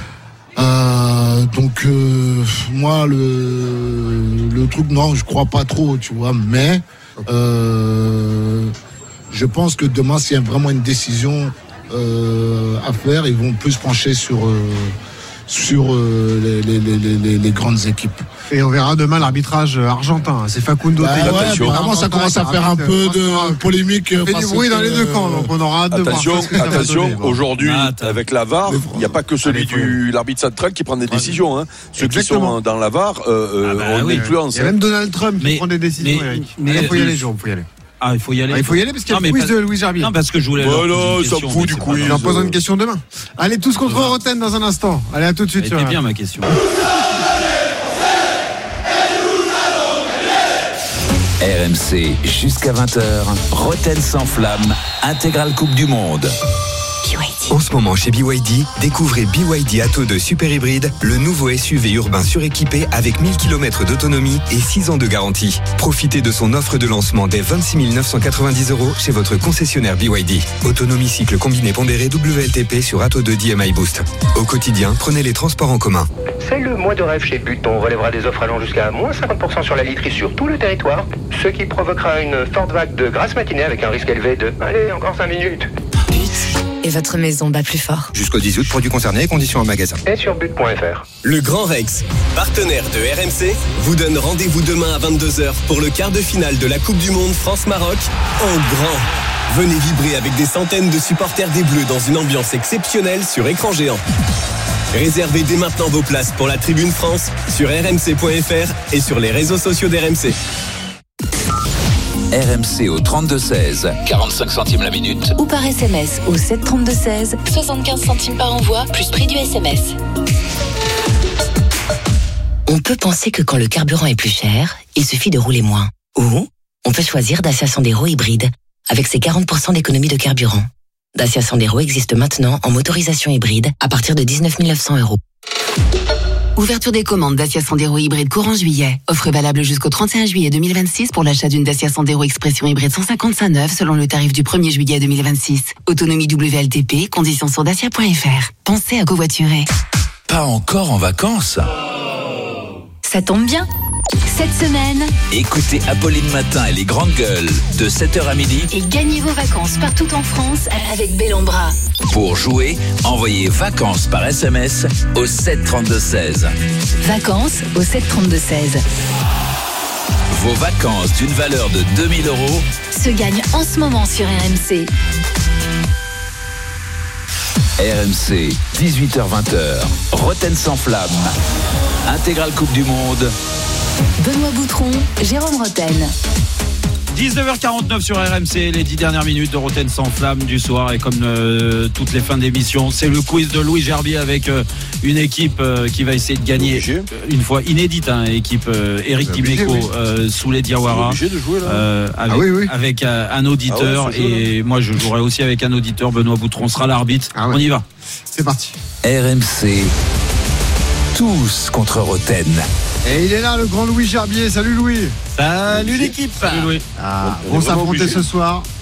Donc moi le truc, non, je crois pas trop, tu vois, mais je pense que demain, s'il y a vraiment une décision à faire, ils vont plus pencher sur les grandes équipes. Et on verra demain l'arbitrage argentin. C'est Facundo. Vraiment, ça commence à faire un peu de polémique. Il fait du bruit dans les deux camps, donc on aura hâte de voir. Attention, aujourd'hui, avec la VAR, il n'y a pas que celui l'arbitre central qui prend des décisions. Hein. Ceux qui sont dans la VAR ont une influence. Il y a même Donald Trump qui prend des décisions, Eric. Il faut y aller, Jérôme, il faut y aller. Ah, il faut y aller. Il faut y aller parce qu'il y a le quiz de Louis Gerbier. Non, parce que je voulais. Voilà, ça me fout du quiz. Il en pose une question demain. Allez, tous contre Roten dans un instant. Allez, à tout de suite. C'était bien ma question. RMC jusqu'à 20h. Roten sans flamme. Intégrale Coupe du Monde. En ce moment chez BYD, découvrez BYD Atto 2 Super Hybride, le nouveau SUV urbain suréquipé avec 1000 km d'autonomie et 6 ans de garantie. Profitez de son offre de lancement dès 26 990 € chez votre concessionnaire BYD. Autonomie cycle combiné pondéré WLTP sur Atto 2 DMI Boost. Au quotidien, prenez les transports en commun. C'est le mois de rêve chez But. On relèvera des offres allant jusqu'à moins 50% sur la literie sur tout le territoire, ce qui provoquera une forte vague de grasse matinée avec un risque élevé de... Allez, encore 5 minutes. Et votre maison bat plus fort. Jusqu'au 10 août, produits concernés et conditions en magasin. Et sur but.fr. Le Grand Rex, partenaire de RMC, vous donne rendez-vous demain à 22h pour le quart de finale de la Coupe du Monde France-Maroc en grand. Venez vibrer avec des centaines de supporters des Bleus dans une ambiance exceptionnelle sur écran géant. Réservez dès maintenant vos places pour la Tribune France sur rmc.fr et sur les réseaux sociaux d'RMC. RMC au 32-16, 45 centimes la minute. Ou par SMS au 732-16, 75 centimes par envoi, plus prix du SMS. On peut penser que quand le carburant est plus cher, il suffit de rouler moins. Ou on peut choisir Dacia Sandero hybride, avec ses 40% d'économie de carburant. Dacia Sandero existe maintenant en motorisation hybride à partir de 19 900 €. Ouverture des commandes Dacia Sandero hybride courant juillet. Offre valable jusqu'au 31 juillet 2026 pour l'achat d'une Dacia Sandero Expression hybride 155 neuve selon le tarif du 1er juillet 2026. Autonomie WLTP, conditions sur dacia.fr. Pensez à covoiturer. Pas encore en vacances? Ça tombe bien. Cette semaine, écoutez Apolline Matin et les grandes gueules de 7h à midi et gagnez vos vacances partout en France avec Bellombra. Pour jouer, envoyez vacances par SMS au 732-16. Vacances au 732-16. Vos vacances d'une valeur de 2000 € se gagnent en ce moment sur RMC. RMC, 18h-20h, Rotten sans flamme. Intégrale Coupe du Monde. Benoît Boutron, Jérôme Rotten. 19h49 sur RMC, les 10 dernières minutes de Rotten sans flamme du soir. Et comme toutes les fins d'émission, c'est le quiz de Louis Gerbier avec une équipe qui va essayer de gagner une fois inédite, équipe Eric Dimeco, Souley Diawara, avec un auditeur. Et moi je jouerai aussi avec un auditeur. Benoît Boutron sera l'arbitre. On y va. C'est parti. RMC, tous contre Rotten. Et il est là, le grand Louis Gerbier. Salut Louis. Salut l'équipe. Salut Louis. On s'affronter ce soir